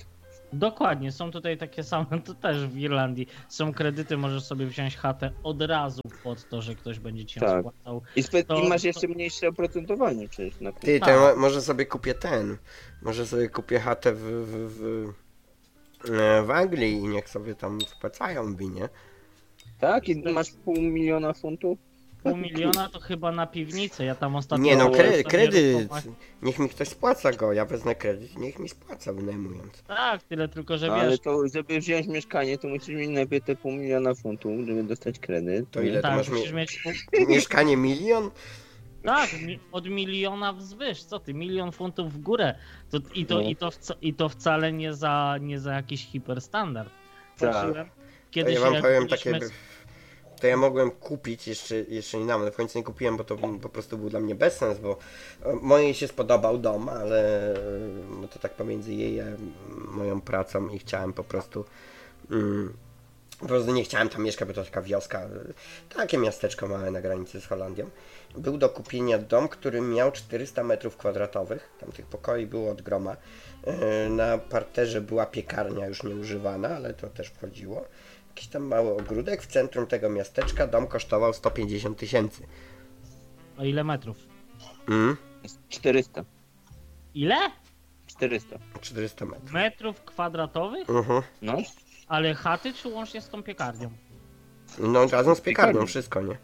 Dokładnie, są tutaj takie same, to też w Irlandii. Są kredyty, możesz sobie wziąć chatę od razu pod to, że ktoś będzie ci ją Tak. spłacał. I, spe- To- i masz to- jeszcze mniejsze oprocentowanie przecież na tym. Ty, to Tak. ja mo- może sobie kupię ten. Może sobie kupię chatę w, w, w, e, w Anglii i niech sobie tam spłacają mi, nie? Tak? I masz pół miliona funtów? Pół miliona to chyba na piwnicę, ja tam ostatnio... Nie no, było kre- sobie kredyt. ruchomość- Niech mi ktoś spłaca go, ja wezmę kredyt i niech mi spłaca wynajmując. Tak, tyle tylko, że No, ale wiesz, to, żeby wziąć mieszkanie, to musisz mieć najpierw te pół miliona funtów, żeby dostać kredyt. To ile tak, to masz musisz mi- mieć... Mieszkanie milion? Tak, mi- od miliona wzwyż, co ty, milion funtów w górę. To, i, to, No. i, to wca- I to wcale nie za, nie za jakiś hiperstandard. Tak. Patrzyłem To Kiedyś ja wam jak powiem byliśmy takie... z- To ja mogłem kupić jeszcze, jeszcze nie ale w końcu nie kupiłem, bo to po prostu był dla mnie bezsens, bo e, mojej się spodobał dom, ale e, no to tak pomiędzy jej a moją pracą i chciałem po prostu mm, po prostu nie chciałem tam mieszkać, bo to taka wioska, e, takie miasteczko małe na granicy z Holandią. Był do kupienia dom, który miał czterysta metrów kwadratowych, tam tych pokoi było od groma. E, Na parterze była piekarnia już nieużywana, ale to też wchodziło. Jakiś tam mały ogródek w centrum tego miasteczka, dom kosztował sto pięćdziesiąt tysięcy. O ile metrów? Mm, czterysta. Ile? czterysta. czterysta metrów. Metrów kwadratowych? Mhm. No. Ale chaty czy łącznie z tą piekarnią? No razem z piekarnią, Piekarnią. wszystko, nie?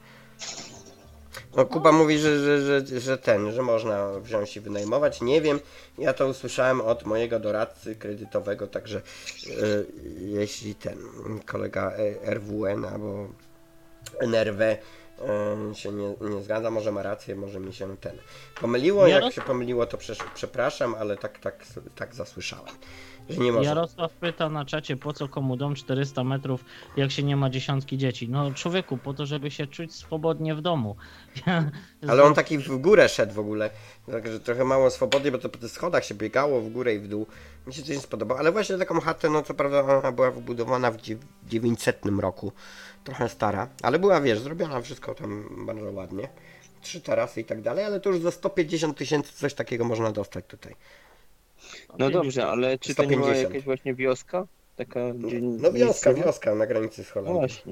No Kuba mówi, że, że, że, że ten, że można wziąć i wynajmować. Nie wiem, ja to usłyszałem od mojego doradcy kredytowego, także e, jeśli ten kolega e, R W N albo N R W e, się nie, nie zgadza, może ma rację, może mi się ten pomyliło. Jak Jaros- się pomyliło, to przesz- przepraszam, ale tak, tak, tak zasłyszałem, że nie może. Jarosław pyta na czacie, po co komu dom czterysta metrów, jak się nie ma dziesiątki dzieci. No człowieku, po to, żeby się czuć swobodnie w domu. Ale on taki w górę szedł w ogóle, także trochę mało swobody, bo to po tych schodach się biegało w górę i w dół. Mi się to nie spodobało, ale właśnie taką chatę, no co prawda ona była wybudowana w dziew- dziewięćsetnym roku, trochę stara, ale była, wiesz, zrobiona wszystko tam bardzo ładnie, trzy tarasy i tak dalej, ale to już za sto pięćdziesiąt tysięcy coś takiego można dostać tutaj. No dobrze, ale czy to nie była sto pięćdziesiąt. jakaś właśnie wioska? Taka gdzie No wioska, miejscowa? wioska na granicy z No Holandią. właśnie.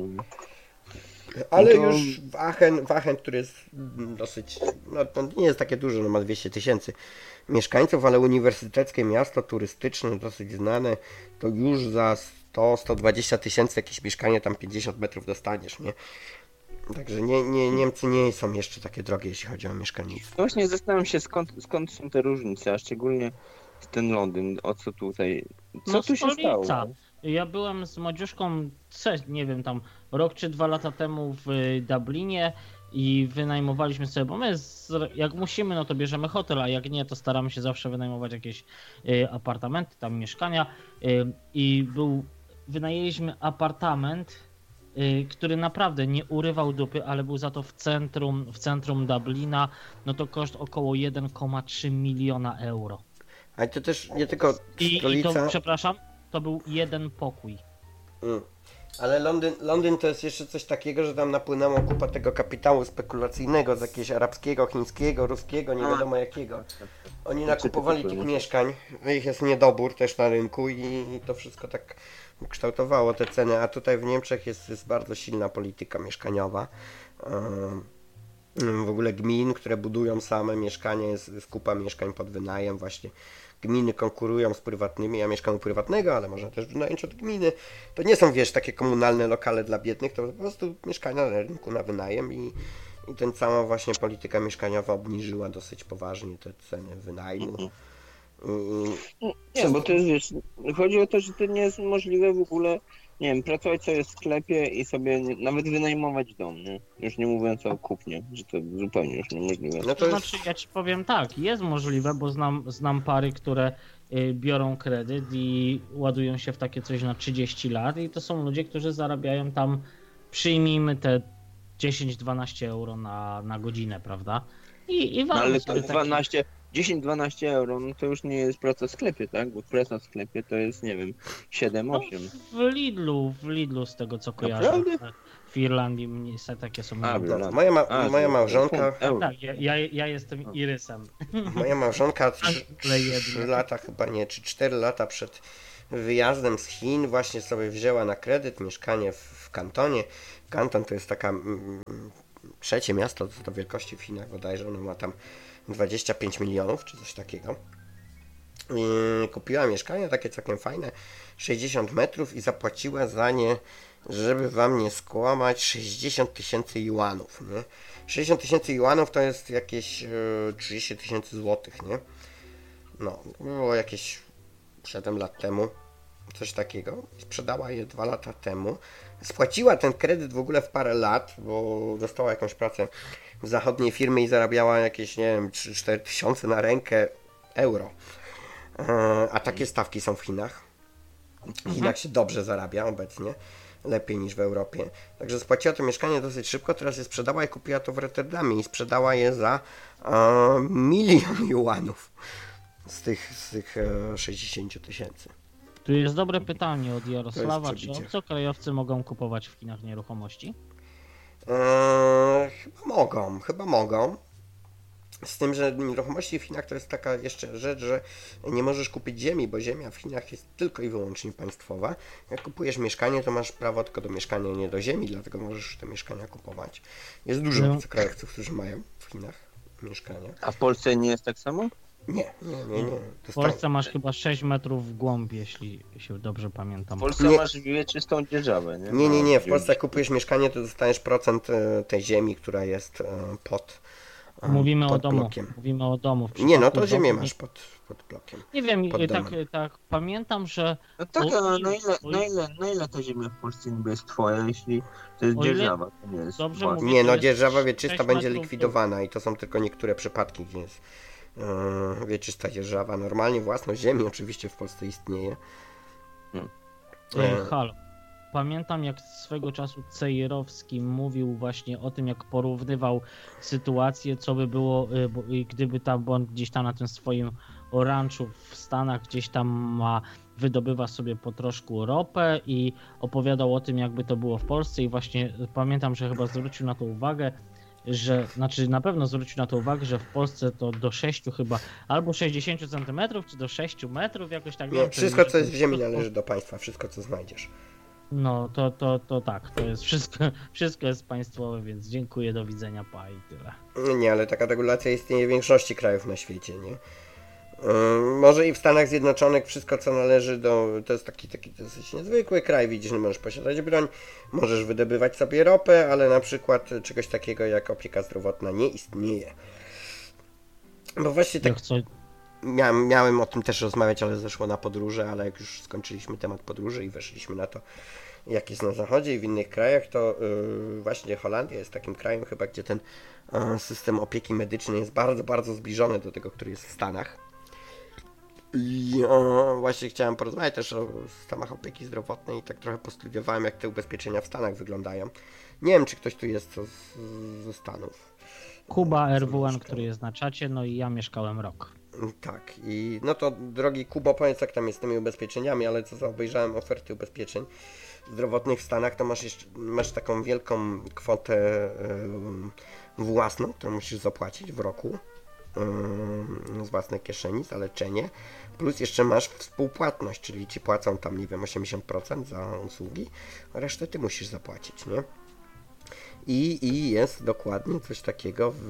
Ale No to- już w Aachen, w Aachen, który jest dosyć, no to nie jest takie duże, no ma dwieście tysięcy mieszkańców, ale uniwersyteckie miasto turystyczne, dosyć znane, to już za sto sto dwadzieścia tysięcy jakieś mieszkanie, tam pięćdziesiąt metrów dostaniesz, nie? Także nie, nie, Niemcy nie są jeszcze takie drogie, jeśli chodzi o mieszkalnictwo. No właśnie zastanawiam się skąd, skąd są te różnice, a szczególnie ten Londyn, o co tutaj, co No tu się stolica. stało? Ja byłem z Madziuszką, ce- nie wiem, tam rok czy dwa lata temu w y, Dublinie i wynajmowaliśmy sobie, bo my z, jak musimy, no to bierzemy hotel, a jak nie, to staramy się zawsze wynajmować jakieś y, apartamenty, tam mieszkania y, i był, wynajęliśmy apartament, y, który naprawdę nie urywał dupy, ale był za to w centrum, w centrum Dublina, no to koszt około jeden przecinek trzy miliona euro. Ale to też nie tylko I, i stolica... to, przepraszam, to był jeden pokój. Mm. Ale Londyn, Londyn to jest jeszcze coś takiego, że tam napłynęło kupa tego kapitału spekulacyjnego z jakiegoś arabskiego, chińskiego, ruskiego, nie wiadomo jakiego. Oni nakupowali tych mieszkań, ich jest niedobór też na rynku i, i to wszystko tak kształtowało te ceny, a tutaj w Niemczech jest, jest bardzo silna polityka mieszkaniowa. Ym, W ogóle gmin, które budują same mieszkania, jest, jest kupa mieszkań pod wynajem właśnie. Gminy konkurują z prywatnymi, ja mieszkam u prywatnego, ale można też wynająć od gminy. To nie są, wiesz, takie komunalne lokale dla biednych, to po prostu mieszkania na rynku na wynajem i, i ten cała właśnie polityka mieszkaniowa obniżyła dosyć poważnie te ceny wynajmu. I, Nie, bo to jest, wiesz, chodzi o to, że to nie jest możliwe w ogóle, nie wiem, pracować sobie w sklepie i sobie nie, nawet wynajmować dom, nie? Już nie mówiąc o kupnie, że to zupełnie już niemożliwe. no To to jest, znaczy, ja ci powiem tak, jest możliwe, bo znam, znam pary, które y, biorą kredyt i ładują się w takie coś na trzydzieści lat i to są ludzie, którzy zarabiają tam, przyjmijmy te dziesięć dwanaście euro na, na godzinę, prawda? I, i No, walą ale to sobie taki- dwanaście, dziesięć dwanaście euro, no to już nie jest praca w sklepie, tak? Bo praca w sklepie to jest, nie wiem, siedem No, osiem. w Lidlu, w Lidlu z tego co kojarzę. Naprawdę? W Irlandii niestety takie są. A, minimum. no. moja, ma, A, moja to- małżonka, to euro. Tak, ja, ja, ja jestem Irysem. moja małżonka trzy, Ale jedno. trzy lata chyba nie, czy cztery lata przed wyjazdem z Chin właśnie sobie wzięła na kredyt mieszkanie w, w Kantonie. Kanton to jest taka mm, trzecie miasto co do wielkości w Chinach bodajże, ono ma tam dwadzieścia pięć milionów czy coś takiego. I kupiła mieszkanie takie całkiem fajne, sześćdziesiąt metrów i zapłaciła za nie, żeby wam nie skłamać, sześćdziesiąt tysięcy juanów, nie? sześćdziesiąt tysięcy juanów to jest jakieś e, trzydzieści tysięcy złotych, nie? No, było jakieś siedem lat temu, coś takiego. Sprzedała je dwa lata temu. Spłaciła ten kredyt w ogóle w parę lat, bo dostała jakąś pracę w zachodniej firmie i zarabiała jakieś, nie wiem, trzy cztery tysiące na rękę euro. A takie stawki są w Chinach. W Chinach się dobrze zarabia obecnie. Lepiej niż w Europie. Także spłaciła to mieszkanie dosyć szybko, teraz je sprzedała i kupiła to w Rotterdamie i sprzedała je za e, milion juanów z tych, z tych e, sześćdziesiąt tysięcy. Tu jest dobre pytanie od Jarosława, czy przebicie. obcokrajowcy mogą kupować w Chinach nieruchomości? E, chyba mogą, chyba mogą. Z tym, że nieruchomości w Chinach to jest taka jeszcze rzecz, że nie możesz kupić ziemi, bo ziemia w Chinach jest tylko i wyłącznie państwowa. Jak kupujesz mieszkanie, to masz prawo tylko do mieszkania, nie do ziemi, dlatego możesz te mieszkania kupować. Jest dużo No. obcokrajowców, którzy mają w Chinach mieszkania. A w Polsce nie jest tak samo? Nie, nie, nie, nie. W Polsce masz chyba sześć metrów w głąb, jeśli się dobrze pamiętam. W Polsce Nie. masz wieczystą dzierżawę, nie? Nie, nie, nie. W No, Polsce jak kupujesz mieszkanie, to dostajesz procent e, tej ziemi, która jest e, pod e, Mówimy pod o domu. blokiem. Mówimy o domu. W Nie, no przypadku to ziemię domu- masz pod, pod blokiem. Nie wiem, pod tak, domem. tak pamiętam, że No tak, O- ale na ile, o- na, ile, na ile ta ziemia w Polsce niby jest twoja, jeśli to jest O ile- dzierżawa, to nie jest Dobrze własna. mówię. Nie, to no jest dzierżawa sześć wieczysta będzie metrów likwidowana i to są tylko niektóre przypadki, gdzie jest e, wieczysta dzierżawa. Normalnie własność ziemi oczywiście w Polsce istnieje. E, Halo. Pamiętam, jak swego czasu Cejrowski mówił właśnie o tym, jak porównywał sytuację, co by było, y, bo- y, gdyby tam, bo on gdzieś tam na tym swoim ranczu w Stanach gdzieś tam ma, wydobywa sobie po troszku ropę i opowiadał o tym, jakby to było w Polsce i właśnie y, pamiętam, że chyba zwrócił na to uwagę, że, znaczy na pewno zwrócił na to uwagę, że w Polsce to do sześciu chyba, albo sześćdziesiąt centymetrów, czy do sześciu metrów, jakoś tak. Nie, wiem, wszystko czy- co jest w ziemi to- należy do państwa, wszystko co znajdziesz. No, to, to, to tak, to jest wszystko, wszystko jest państwowe, więc dziękuję, do widzenia, pa i tyle. Nie, ale taka regulacja istnieje w większości krajów na świecie, nie? Ym, Może i w Stanach Zjednoczonych wszystko co należy do... To jest taki, taki dosyć niezwykły kraj, widzisz, nie możesz posiadać broń, możesz wydobywać sobie ropę, ale na przykład czegoś takiego jak opieka zdrowotna nie istnieje. Bo właśnie tak Jak co, miałem, miałem o tym też rozmawiać, ale zeszło na podróże, ale jak już skończyliśmy temat podróży i weszliśmy na to, jak jest na zachodzie i w innych krajach, to yy, właśnie Holandia jest takim krajem chyba, gdzie ten yy, system opieki medycznej jest bardzo, bardzo zbliżony do tego, który jest w Stanach. I yy, właśnie chciałem porozmawiać też o systemach opieki zdrowotnej i tak trochę postudiowałem, jak te ubezpieczenia w Stanach wyglądają. Nie wiem, czy ktoś tu jest co z, ze Stanów. Kuba Co R W N, mieszkał. który jest na czacie, no i ja mieszkałem rok. Tak, i no to drogi Kubo, powiedz jak tam jest z tymi ubezpieczeniami, ale co za obejrzałem oferty ubezpieczeń zdrowotnych w Stanach, to masz jeszcze masz taką wielką kwotę yy, własną, którą musisz zapłacić w roku yy, z własnej kieszeni za leczenie, plus jeszcze masz współpłatność, czyli ci płacą tam, nie wiem, osiemdziesiąt procent za usługi, a resztę ty musisz zapłacić, nie? I, I jest dokładnie coś takiego w,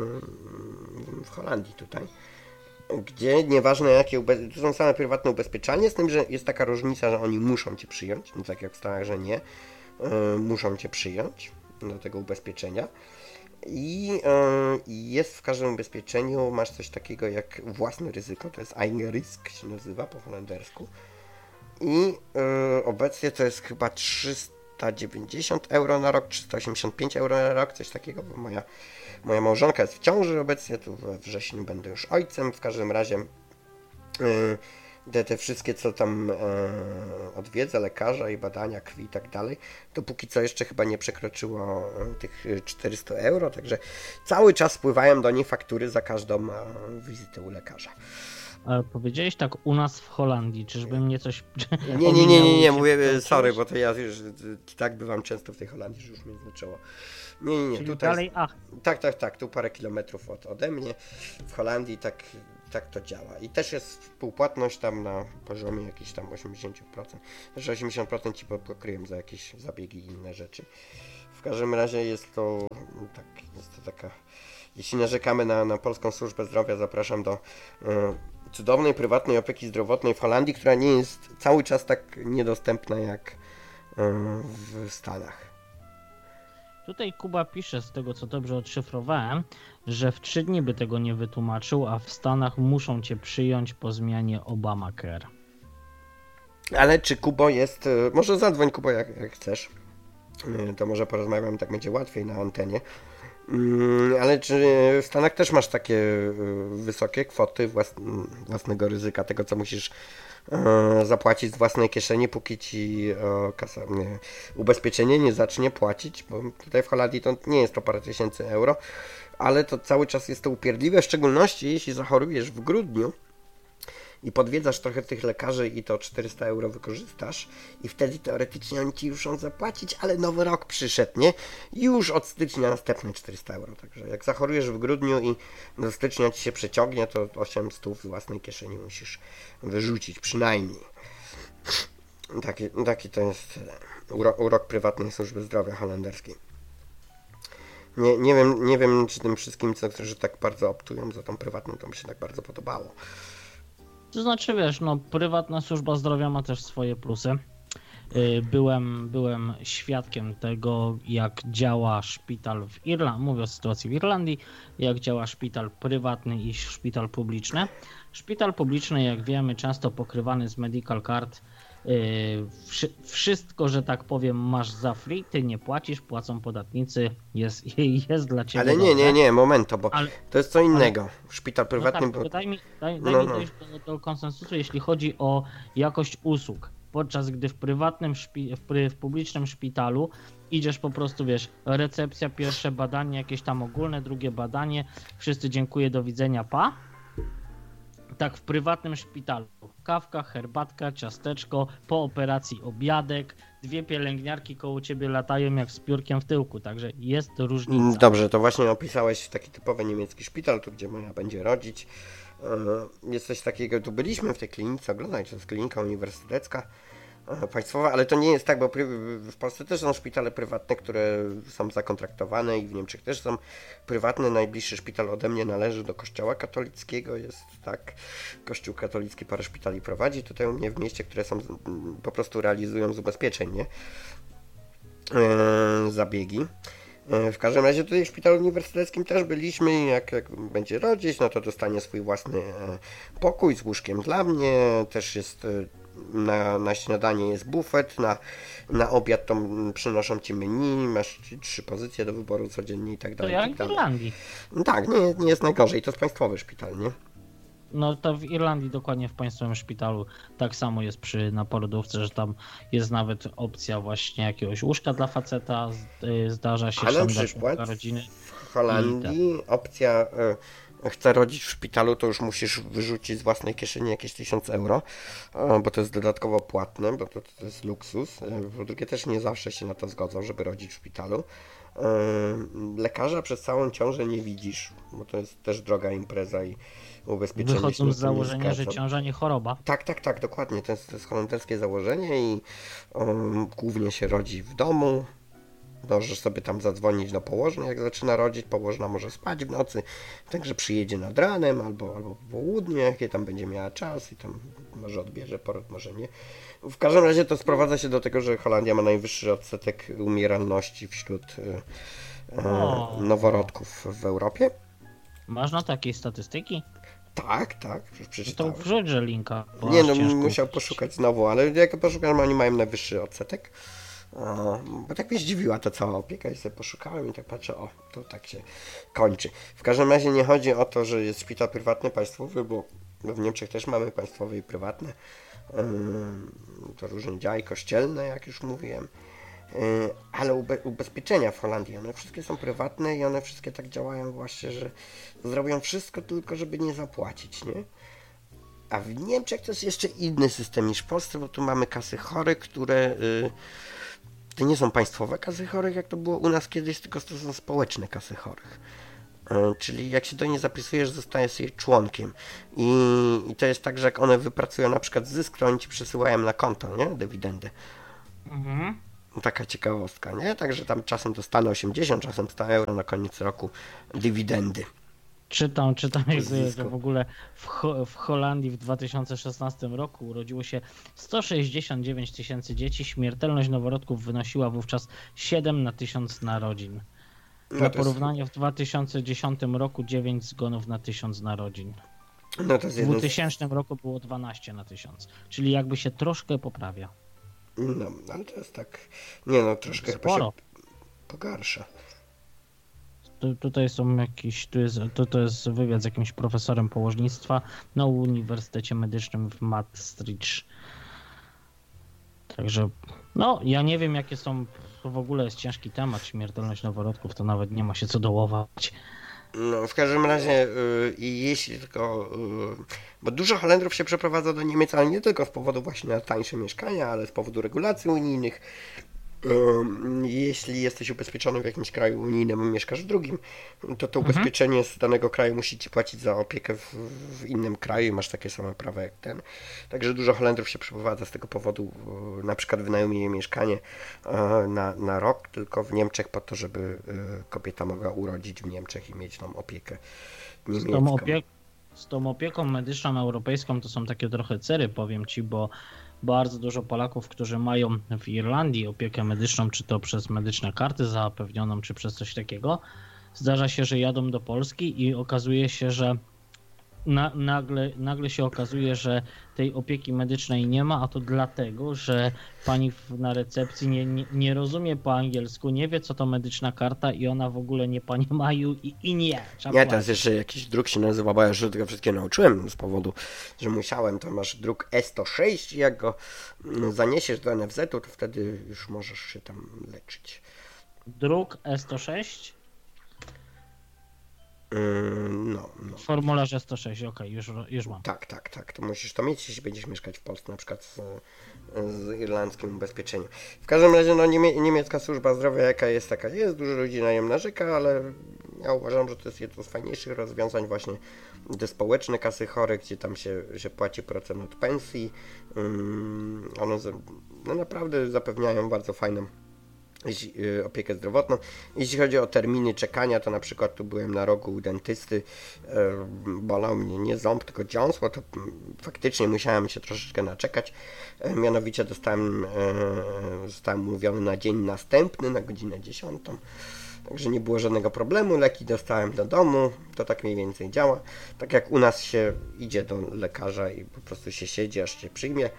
w Holandii tutaj, gdzie nieważne jakie, ube- to są same prywatne ubezpieczalnie, z tym, że jest taka różnica, że oni muszą cię przyjąć, nie tak jak w Stanach, że nie, yy, muszą cię przyjąć do tego ubezpieczenia. I yy, jest w każdym ubezpieczeniu, masz coś takiego jak własne ryzyko, to jest eigen risk się nazywa po holendersku. I yy, obecnie to jest chyba trzysta dziewięćdziesiąt euro na rok, trzysta osiemdziesiąt pięć euro na rok, coś takiego, bo moja, moja małżonka jest w ciąży obecnie, tu we wrześniu będę już ojcem, w każdym razie yy, te, te wszystkie co tam yy, odwiedza lekarza i badania krwi i tak dalej, to póki co jeszcze chyba nie przekroczyło yy, tych yy, czterysta euro, także cały czas spływają do niej faktury za każdą yy, wizytę u lekarza. Ale powiedziałeś tak u nas w Holandii, czyżby mnie coś Nie, nie, nie, nie, nie, się mówię, wtrąciłeś? sorry, bo to ja już tak bywam często w tej Holandii, że już mnie zaczęło. Nie, nie, nie, Czyli tutaj dalej, ach, jest, tak, tak, tak, tu parę kilometrów od, ode mnie, w Holandii, tak tak to działa. I też jest współpłatność tam na poziomie jakichś tam osiemdziesiąt procent. Znaczy osiemdziesiąt procent ci pokryją za jakieś zabiegi i inne rzeczy. W każdym razie jest to, tak, jest to taka... Jeśli narzekamy na, na polską służbę zdrowia, zapraszam do y, cudownej, prywatnej opieki zdrowotnej w Holandii, która nie jest cały czas tak niedostępna jak y, w Stanach. Tutaj Kuba pisze, z tego co dobrze odszyfrowałem, że w trzy dni by tego nie wytłumaczył, a w Stanach muszą cię przyjąć po zmianie Obamacare. Ale czy Kubo jest... Y, może zadzwoń, Kubo, jak, jak chcesz. Y, to może porozmawiam, tak będzie łatwiej na antenie. Ale czy w Stanach też masz takie wysokie kwoty własnego ryzyka, tego co musisz zapłacić z własnej kieszeni, póki ci kasa, nie, ubezpieczenie nie zacznie płacić, bo tutaj w Holandii to nie jest to parę tysięcy euro, ale to cały czas jest to upierdliwe, w szczególności jeśli zachorujesz w grudniu i podwiedzasz trochę tych lekarzy i to czterysta euro wykorzystasz i wtedy teoretycznie oni ci muszą zapłacić, ale nowy rok przyszedł, nie? Już od stycznia następne czterysta euro, także jak zachorujesz w grudniu i do stycznia ci się przeciągnie, to osiemset z własnej kieszeni musisz wyrzucić przynajmniej. Taki, taki to jest urok, urok prywatnej służby zdrowia holenderskiej. Nie, nie wiem, nie wiem czy tym wszystkim, co, którzy tak bardzo optują za tą prywatną, to mi się tak bardzo podobało. To znaczy, wiesz, no prywatna służba zdrowia ma też swoje plusy. Byłem, byłem świadkiem tego, jak działa szpital w Irlandii, mówię o sytuacji w Irlandii, jak działa szpital prywatny i szpital publiczny. Szpital publiczny, jak wiemy, często pokrywany z medical card. Wszystko, że tak powiem, masz za free, ty nie płacisz, płacą podatnicy, jest, jest dla ciebie. Ale nie, dobrze. nie, nie, momento, bo ale, to jest co innego. Ale, szpital prywatny... No tak, bo... Daj mi, daj, daj no, mi no. dojść do, do konsensusu, jeśli chodzi o jakość usług. Podczas gdy w prywatnym, szpi, w, w publicznym szpitalu idziesz po prostu, wiesz, recepcja, pierwsze badanie, jakieś tam ogólne, drugie badanie, wszyscy dziękuję, do widzenia, pa. Tak w prywatnym szpitalu. Kawka, herbatka, ciasteczko, po operacji obiadek, dwie pielęgniarki koło ciebie latają jak z piórkiem w tyłku, także jest różnica. Dobrze, to właśnie opisałeś taki typowy niemiecki szpital, tu gdzie moja będzie rodzić. Jest coś takiego, tu byliśmy w tej klinice, oglądać, to jest klinika uniwersytecka państwowa, ale to nie jest tak, bo w Polsce też są szpitale prywatne, które są zakontraktowane i w Niemczech też są prywatne. Najbliższy szpital ode mnie należy do kościoła katolickiego, jest tak, kościół katolicki parę szpitali prowadzi tutaj u mnie w mieście, które są po prostu realizują z ubezpieczeń, nie? Eee, zabiegi. W każdym razie tutaj w szpitalu uniwersyteckim też byliśmy, jak, jak będzie rodzić, no to dostanie swój własny pokój z łóżkiem dla mnie, też jest na, na śniadanie jest bufet, na, na obiad to przynoszą ci menu, masz trzy pozycje do wyboru codziennie i tak dalej. To jak w Irlandii. No tak, nie, nie jest najgorzej, to jest państwowy szpital, nie? No to w Irlandii dokładnie w państwowym szpitalu tak samo jest przy na porodówce, że tam jest nawet opcja właśnie jakiegoś łóżka dla faceta, zdarza się ale tam na przykład rodziny. W Holandii opcja y, chce rodzić w szpitalu, to już musisz wyrzucić z własnej kieszeni jakieś tysiąc euro, y, bo to jest dodatkowo płatne, bo to, to jest luksus. Y, po drugie też nie zawsze się na to zgodzą, żeby rodzić w szpitalu. Y, lekarza przez całą ciążę nie widzisz, bo to jest też droga impreza i ubezpieczenie. Wychodzą z założenia, że ciąża nie choroba. Tak, tak, tak, dokładnie. To jest, to jest holenderskie założenie i um, głównie się rodzi w domu. Możesz sobie tam zadzwonić do położnej, jak zaczyna rodzić. Położna może spać w nocy, także przyjedzie nad ranem albo, albo po południu, jakie tam będzie miała czas i tam może odbierze poród, może nie. W każdym razie to sprowadza się do tego, że Holandia ma najwyższy odsetek umieralności wśród e, e, noworodków w Europie. Masz na takiej statystyki? Tak, tak, przeczytałem. To wrzućże linka. Nie, no musiał poszukać znowu, ale jak poszukałem, oni mają najwyższy odsetek. O, bo tak mnie zdziwiła ta cała opieka i sobie poszukałem i tak patrzę, o, to tak się kończy. W każdym razie nie chodzi o to, że jest szpital prywatny, państwowy, bo w Niemczech też mamy państwowe i prywatne. To różnie działa i kościelne, jak już mówiłem. Ale ube- ubezpieczenia w Holandii, one wszystkie są prywatne i one wszystkie tak działają właśnie, że zrobią wszystko tylko, żeby nie zapłacić, nie? A w Niemczech to jest jeszcze inny system niż w Polsce, bo tu mamy kasy chorych, które y, to nie są państwowe kasy chorych, jak to było u nas kiedyś, tylko to są społeczne kasy chorych. E, Czyli jak się do niej zapisujesz, zostajesz jej członkiem. I, I to jest tak, że jak one wypracują na przykład zysk, to oni ci przesyłają na konto, nie? Dywidendy. Mhm. Taka ciekawostka, nie? Także tam czasem dostanę osiemdziesiąt, czasem sto euro na koniec roku dywidendy. Czytam, czytam, że, Zysku. że w ogóle w, Ho- w Holandii w dwa tysiące szesnastym roku urodziło się sto sześćdziesiąt dziewięć tysięcy dzieci. Śmiertelność noworodków wynosiła wówczas siedem na tysiąc narodzin. No Na to jest, porównanie w dwa tysiące dziesiątym roku dziewięć zgonów na tysiąc narodzin. no to jest W jedno z, dwutysięcznym roku było dwanaście na tysiąc, czyli jakby się troszkę poprawia. no, ale to jest tak, nie no, troszkę chyba Sporo. się pogarsza. Tu, tutaj są jakieś, tu jest, to, to jest wywiad z jakimś profesorem położnictwa na Uniwersytecie Medycznym w Maastricht. Także, no, ja nie wiem, jakie są, to w ogóle jest ciężki temat, śmiertelność noworodków, to nawet nie ma się co dołować. No, w każdym razie, y, i jeśli tylko, y, bo dużo Holendrów się przeprowadza do Niemiec, ale nie tylko z powodu właśnie na tańsze mieszkania, ale z powodu regulacji unijnych. Y, Jeśli jesteś ubezpieczony w jakimś kraju unijnym, a mieszkasz w drugim, to to ubezpieczenie z danego kraju musi ci płacić za opiekę w, w innym kraju i masz takie same prawa jak ten. Także dużo Holendrów się przeprowadza z tego powodu, y, na przykład wynajmuje mieszkanie y, na, na rok tylko w Niemczech po to, żeby y, kobieta mogła urodzić w Niemczech i mieć tam opiekę Z niemiecką. tą, opie- z tą opieką medyczną europejską to są takie trochę cery, powiem ci, bo bardzo dużo Polaków, którzy mają w Irlandii opiekę medyczną, czy to przez medyczne karty zapewnioną, czy przez coś takiego, zdarza się, że jadą do Polski i okazuje się, że na, nagle, nagle się okazuje, że tej opieki medycznej nie ma, a to dlatego, że pani w, na recepcji nie, nie, nie rozumie po angielsku, nie wie co to medyczna karta i ona w ogóle nie pani Maju i, i nie. Trzeba Nie, płacić. teraz jeszcze jakiś druk się nazywa, bo ja już tego wszystkiego nauczyłem z powodu, że musiałem, to masz druk E sto sześć i jak go mm, zaniesiesz do N F Z-u, to wtedy już możesz się tam leczyć. Druk E sto sześć, Ym, No, no. formularz E sto sześć, okej, już, już mam. Tak, tak, tak. To musisz to mieć, jeśli będziesz mieszkać w Polsce, na przykład z, z irlandzkim ubezpieczeniem. W każdym razie, no, niemie, niemiecka służba zdrowia, jaka jest, taka jest. Dużo ludzi na nią narzeka, ale ja uważam, że to jest jedno z fajniejszych rozwiązań, właśnie te społeczne kasy chorych, gdzie tam się, się płaci procent od pensji. Um, one za, no, naprawdę zapewniają bardzo fajną jeśli, y, opiekę zdrowotną. Jeśli chodzi o terminy czekania, to na przykład tu byłem na rogu u dentysty, y, bolał mnie nie ząb, tylko dziąsło, to mm, faktycznie musiałem się troszeczkę naczekać. Y, mianowicie dostałem, y, zostałem umówiony na dzień następny, na godzinę dziesiątą. Także nie było żadnego problemu, leki dostałem do domu, to tak mniej więcej działa. Tak jak u nas się idzie do lekarza i po prostu się siedzi, aż cię przyjmie.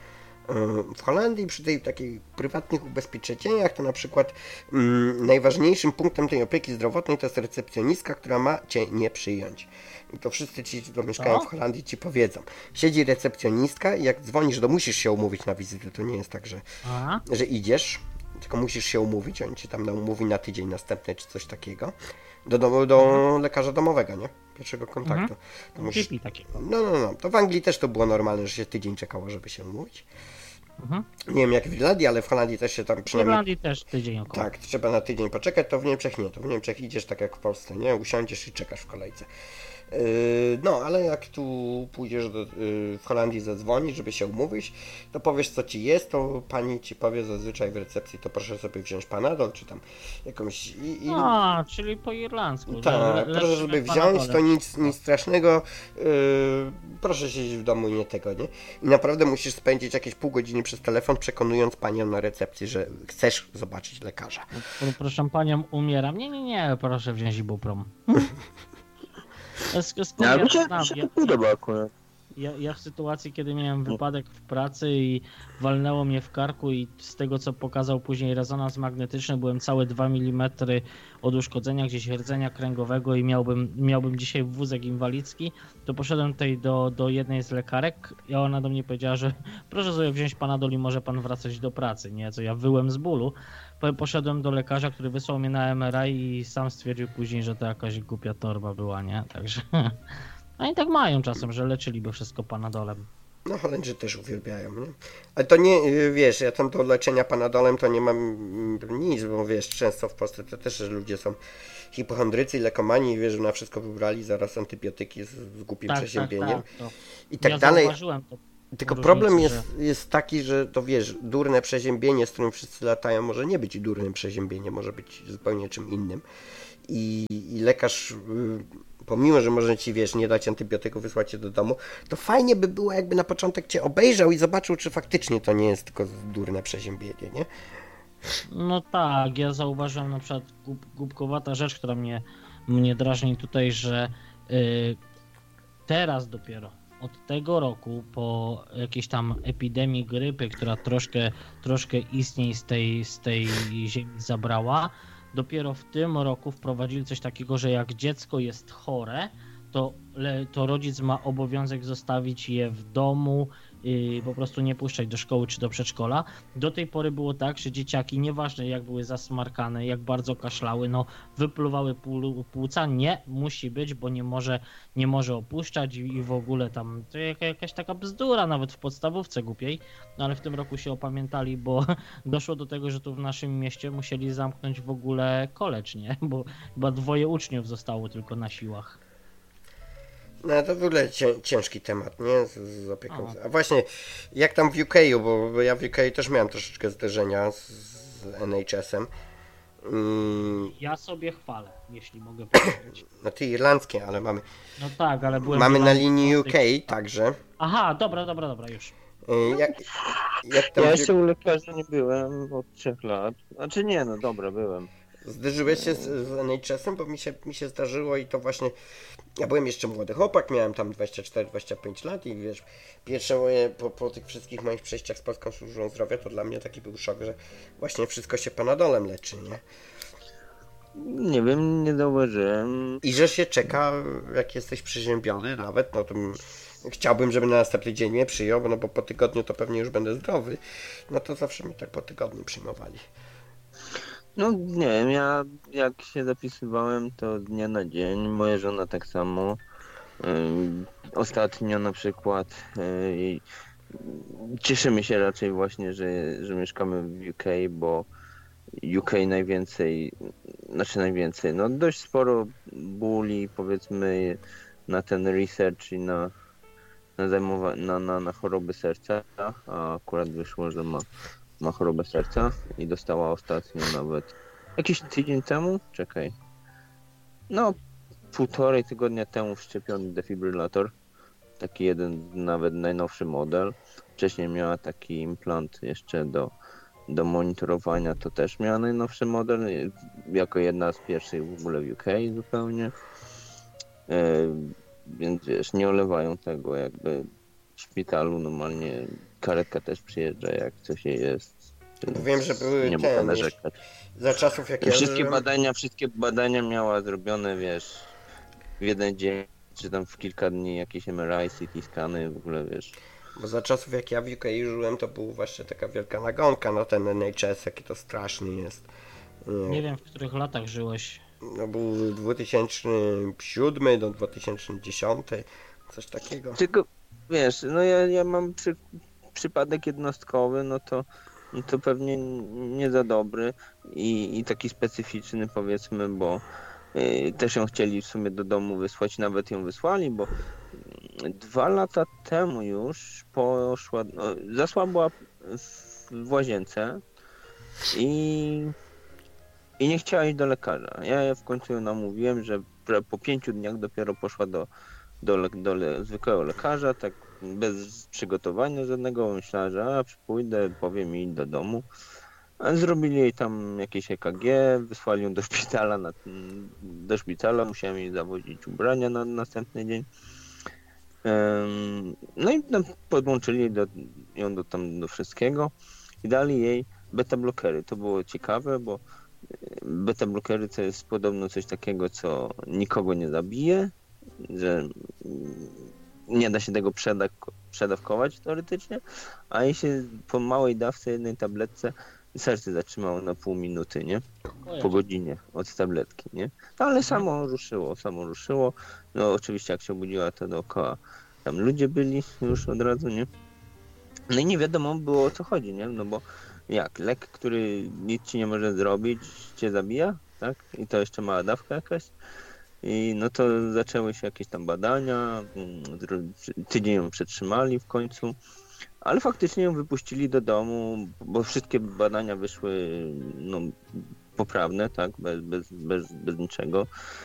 W Holandii przy tej takich prywatnych ubezpieczeniach to na przykład mm, najważniejszym punktem tej opieki zdrowotnej to jest recepcjonistka, która ma cię nie przyjąć. I to wszyscy ci, co mieszkają Co? w Holandii, ci powiedzą. Siedzi recepcjonistka i jak dzwonisz, to musisz się umówić na wizytę. To nie jest tak, że, Aha. że idziesz, tylko musisz się umówić. On ci tam na umówi na tydzień następny czy coś takiego. Do, do, do lekarza domowego, nie? Pierwszego kontaktu. To musisz... G P takiego. No, no, no. To w Anglii też to było normalne, że się tydzień czekało, żeby się umówić. Mhm. Nie wiem jak w Irlandii, ale w Holandii też się tam W przynajmniej... Irlandii też tydzień około. Tak, trzeba na tydzień poczekać, to w Niemczech nie. To w Niemczech idziesz tak jak w Polsce, nie? Usiądziesz i czekasz w kolejce. Yy, no, ale jak tu pójdziesz do, yy, w Holandii zadzwonić, żeby się umówić, to powiesz co ci jest, to pani ci powie zazwyczaj w recepcji, to proszę sobie wziąć Panadol, czy tam jakąś... I, i... A, czyli po irlandzku. Le- Tak, le- proszę lepszy żeby Panadolem. wziąć, to nic, nic strasznego, yy, proszę siedzieć w domu i nie tego, nie? I naprawdę musisz spędzić jakieś pół godziny przez telefon, przekonując panią na recepcji, że chcesz zobaczyć lekarza. Pro- Proszę panią, umieram. Nie, nie, nie, proszę wziąć ibuprom. Skąd No, ja ale mi to się, znam? mi się Ja, to podoba akurat. ja, ja w sytuacji, kiedy miałem wypadek w pracy i walnęło mnie w karku i z tego, co pokazał później rezonans magnetyczny, byłem całe dwa milimetry od uszkodzenia gdzieś rdzenia kręgowego i miałbym, miałbym dzisiaj wózek inwalidzki, to poszedłem tutaj do, do jednej z lekarek i ona do mnie powiedziała, że proszę sobie wziąć Panadol i może pan wracać do pracy, nie? Co ja wyłem z bólu. Po- Poszedłem do lekarza, który wysłał mnie na M R I i sam stwierdził później, że to jakaś głupia torba była, nie? Także... Oni tak mają czasem, że leczyliby wszystko Panadolem. No Holendrzy też uwielbiają, nie? Ale to nie, y, wiesz, ja tam do leczenia panadolem to nie mam mm, nic, bo wiesz, często w Polsce to też że ludzie są hipochondrycy, lekomani, wiesz, że na wszystko wybrali, zaraz antybiotyki z, z głupim Tak, tak, przeziębieniem tak. To i tak ja dalej. zauważyłem to. Tylko różnicę, problem jest, że- jest taki, że to wiesz, durne przeziębienie, z którym wszyscy latają, może nie być durnym przeziębieniem, może być zupełnie czym innym. I, i lekarz, y, pomimo, że może ci, wiesz, nie dać antybiotyku, wysłać cię do domu, to fajnie by było, jakby na początek cię obejrzał i zobaczył, czy faktycznie to nie jest tylko durne przeziębienie, nie? No tak, ja zauważyłem na przykład gub, głupkowata rzecz, która mnie, mnie drażni tutaj, że y, teraz dopiero od tego roku po jakiejś tam epidemii grypy, która troszkę, troszkę istnień z tej, z tej ziemi zabrała, dopiero w tym roku wprowadzili coś takiego, że jak dziecko jest chore, to, le, to rodzic ma obowiązek zostawić je w domu i po prostu nie puszczać do szkoły czy do przedszkola. Do tej pory było tak, że dzieciaki, nieważne jak były zasmarkane, jak bardzo kaszlały, no wypluwały pół, płuca, nie, musi być, bo nie może, nie może opuszczać i, i w ogóle tam, to jaka, jakaś taka bzdura nawet w podstawówce głupiej, no ale w tym roku się opamiętali, bo doszło do tego, że tu w naszym mieście musieli zamknąć w ogóle college, nie, bo chyba dwoje uczniów zostało tylko na siłach. No to w ogóle cię, ciężki temat, nie? Z, z opieką. O. A właśnie, jak tam w U K, bo, bo ja w U K też miałem troszeczkę zderzenia z, z N H S-em. Mm, Ja sobie chwalę, jeśli mogę powiedzieć. no ty irlandzkie, ale mamy. No tak, ale byłem... Mamy w na Irlandii linii w U K tych- także. Aha, dobra, dobra, dobra, już. Y, Jak, jak tam Ja w, jeszcze u lekarza nie byłem od trzech lat. Znaczy nie, no dobra, byłem. zderzyłeś się z, z N H S-em, bo mi się, mi się zdarzyło i to właśnie. Ja byłem jeszcze młody chłopak, miałem tam dwadzieścia cztery dwadzieścia pięć lat i wiesz, pierwsze moje, po, po tych wszystkich moich przejściach z Polską Służbą Zdrowia, to dla mnie taki był szok, że właśnie wszystko się panadolem leczy, nie? Nie wiem, nie zauważyłem. I że się czeka, jak jesteś przeziębiony nawet, no to bym- chciałbym, żeby na następny dzień mnie przyjął, no bo po tygodniu to pewnie już będę zdrowy, no to zawsze mi tak po tygodniu przyjmowali. No nie wiem, ja jak się zapisywałem, to z dnia na dzień, moja żona tak samo. Ym, Ostatnio na przykład yy, cieszymy się raczej właśnie, że, że mieszkamy w U K, bo U K najwięcej, znaczy najwięcej, no dość sporo buli powiedzmy na ten research i na, na, zajmowa- na, na, na choroby serca, a akurat wyszło, że ma, ma chorobę serca i dostała ostatnio nawet jakiś tydzień temu, czekaj, no półtorej tygodnia temu wszczepiony defibrylator, taki jeden nawet najnowszy model. Wcześniej miała taki implant jeszcze do, do monitorowania, to też miała najnowszy model, jako jedna z pierwszych w ogóle w U K zupełnie. E, więc wiesz, nie olewają tego jakby w szpitalu, normalnie karetka też przyjeżdża jak coś jej jest. Bo wiem, że były nie ten, można narzekać. za czasów jak ja Wszystkie żyłem, badania, wszystkie badania miała zrobione, wiesz, w jeden dzień, czy tam w kilka dni jakieś M R I, C T skany, w ogóle wiesz. bo za czasów jak ja w U K żyłem, to była właśnie taka wielka nagonka na ten N H S, jaki to straszny jest. Nie wiem, w których latach żyłeś. No był dwa tysiące siódmy do dwa tysiące dziesiąty, coś takiego. Tylko, wiesz, no ja, ja mam przy, przypadek jednostkowy, no to, no to pewnie nie za dobry i, i taki specyficzny powiedzmy, bo y, też ją chcieli w sumie do domu wysłać, nawet ją wysłali, bo dwa lata temu już poszła, no, zasłabła w, w łazience i, i nie chciała iść do lekarza. Ja w końcu ją namówiłem, że po pięciu dniach dopiero poszła do, do, le, do le, zwykłego lekarza, tak bez przygotowania żadnego. Myślała, że a, pójdę, powiem mi do domu. A zrobili jej tam jakieś E K G, wysłali ją do szpitala, na, do szpitala, musiałem jej zawozić ubrania na następny dzień. No i tam podłączyli do, ją do, tam do wszystkiego i dali jej beta blokery. To było ciekawe, bo beta blokery to jest podobno coś takiego, co nikogo nie zabije, że nie da się tego przedak- przedawkować teoretycznie, a jej się po małej dawce, jednej tabletce serce zatrzymało na pół minuty, nie? Po godzinie od tabletki, nie? No, ale samo ruszyło, samo ruszyło. No oczywiście jak się obudziła, to dookoła tam ludzie byli już od razu, nie? No i nie wiadomo było, o co chodzi, nie? No bo jak, lek, który nic ci nie może zrobić, cię zabija, tak? I to jeszcze mała dawka jakaś. I no to zaczęły się jakieś tam badania, tydzień ją przetrzymali w końcu, ale faktycznie ją wypuścili do domu, bo wszystkie badania wyszły no, poprawne, tak, bez, bez, bez, bez niczego.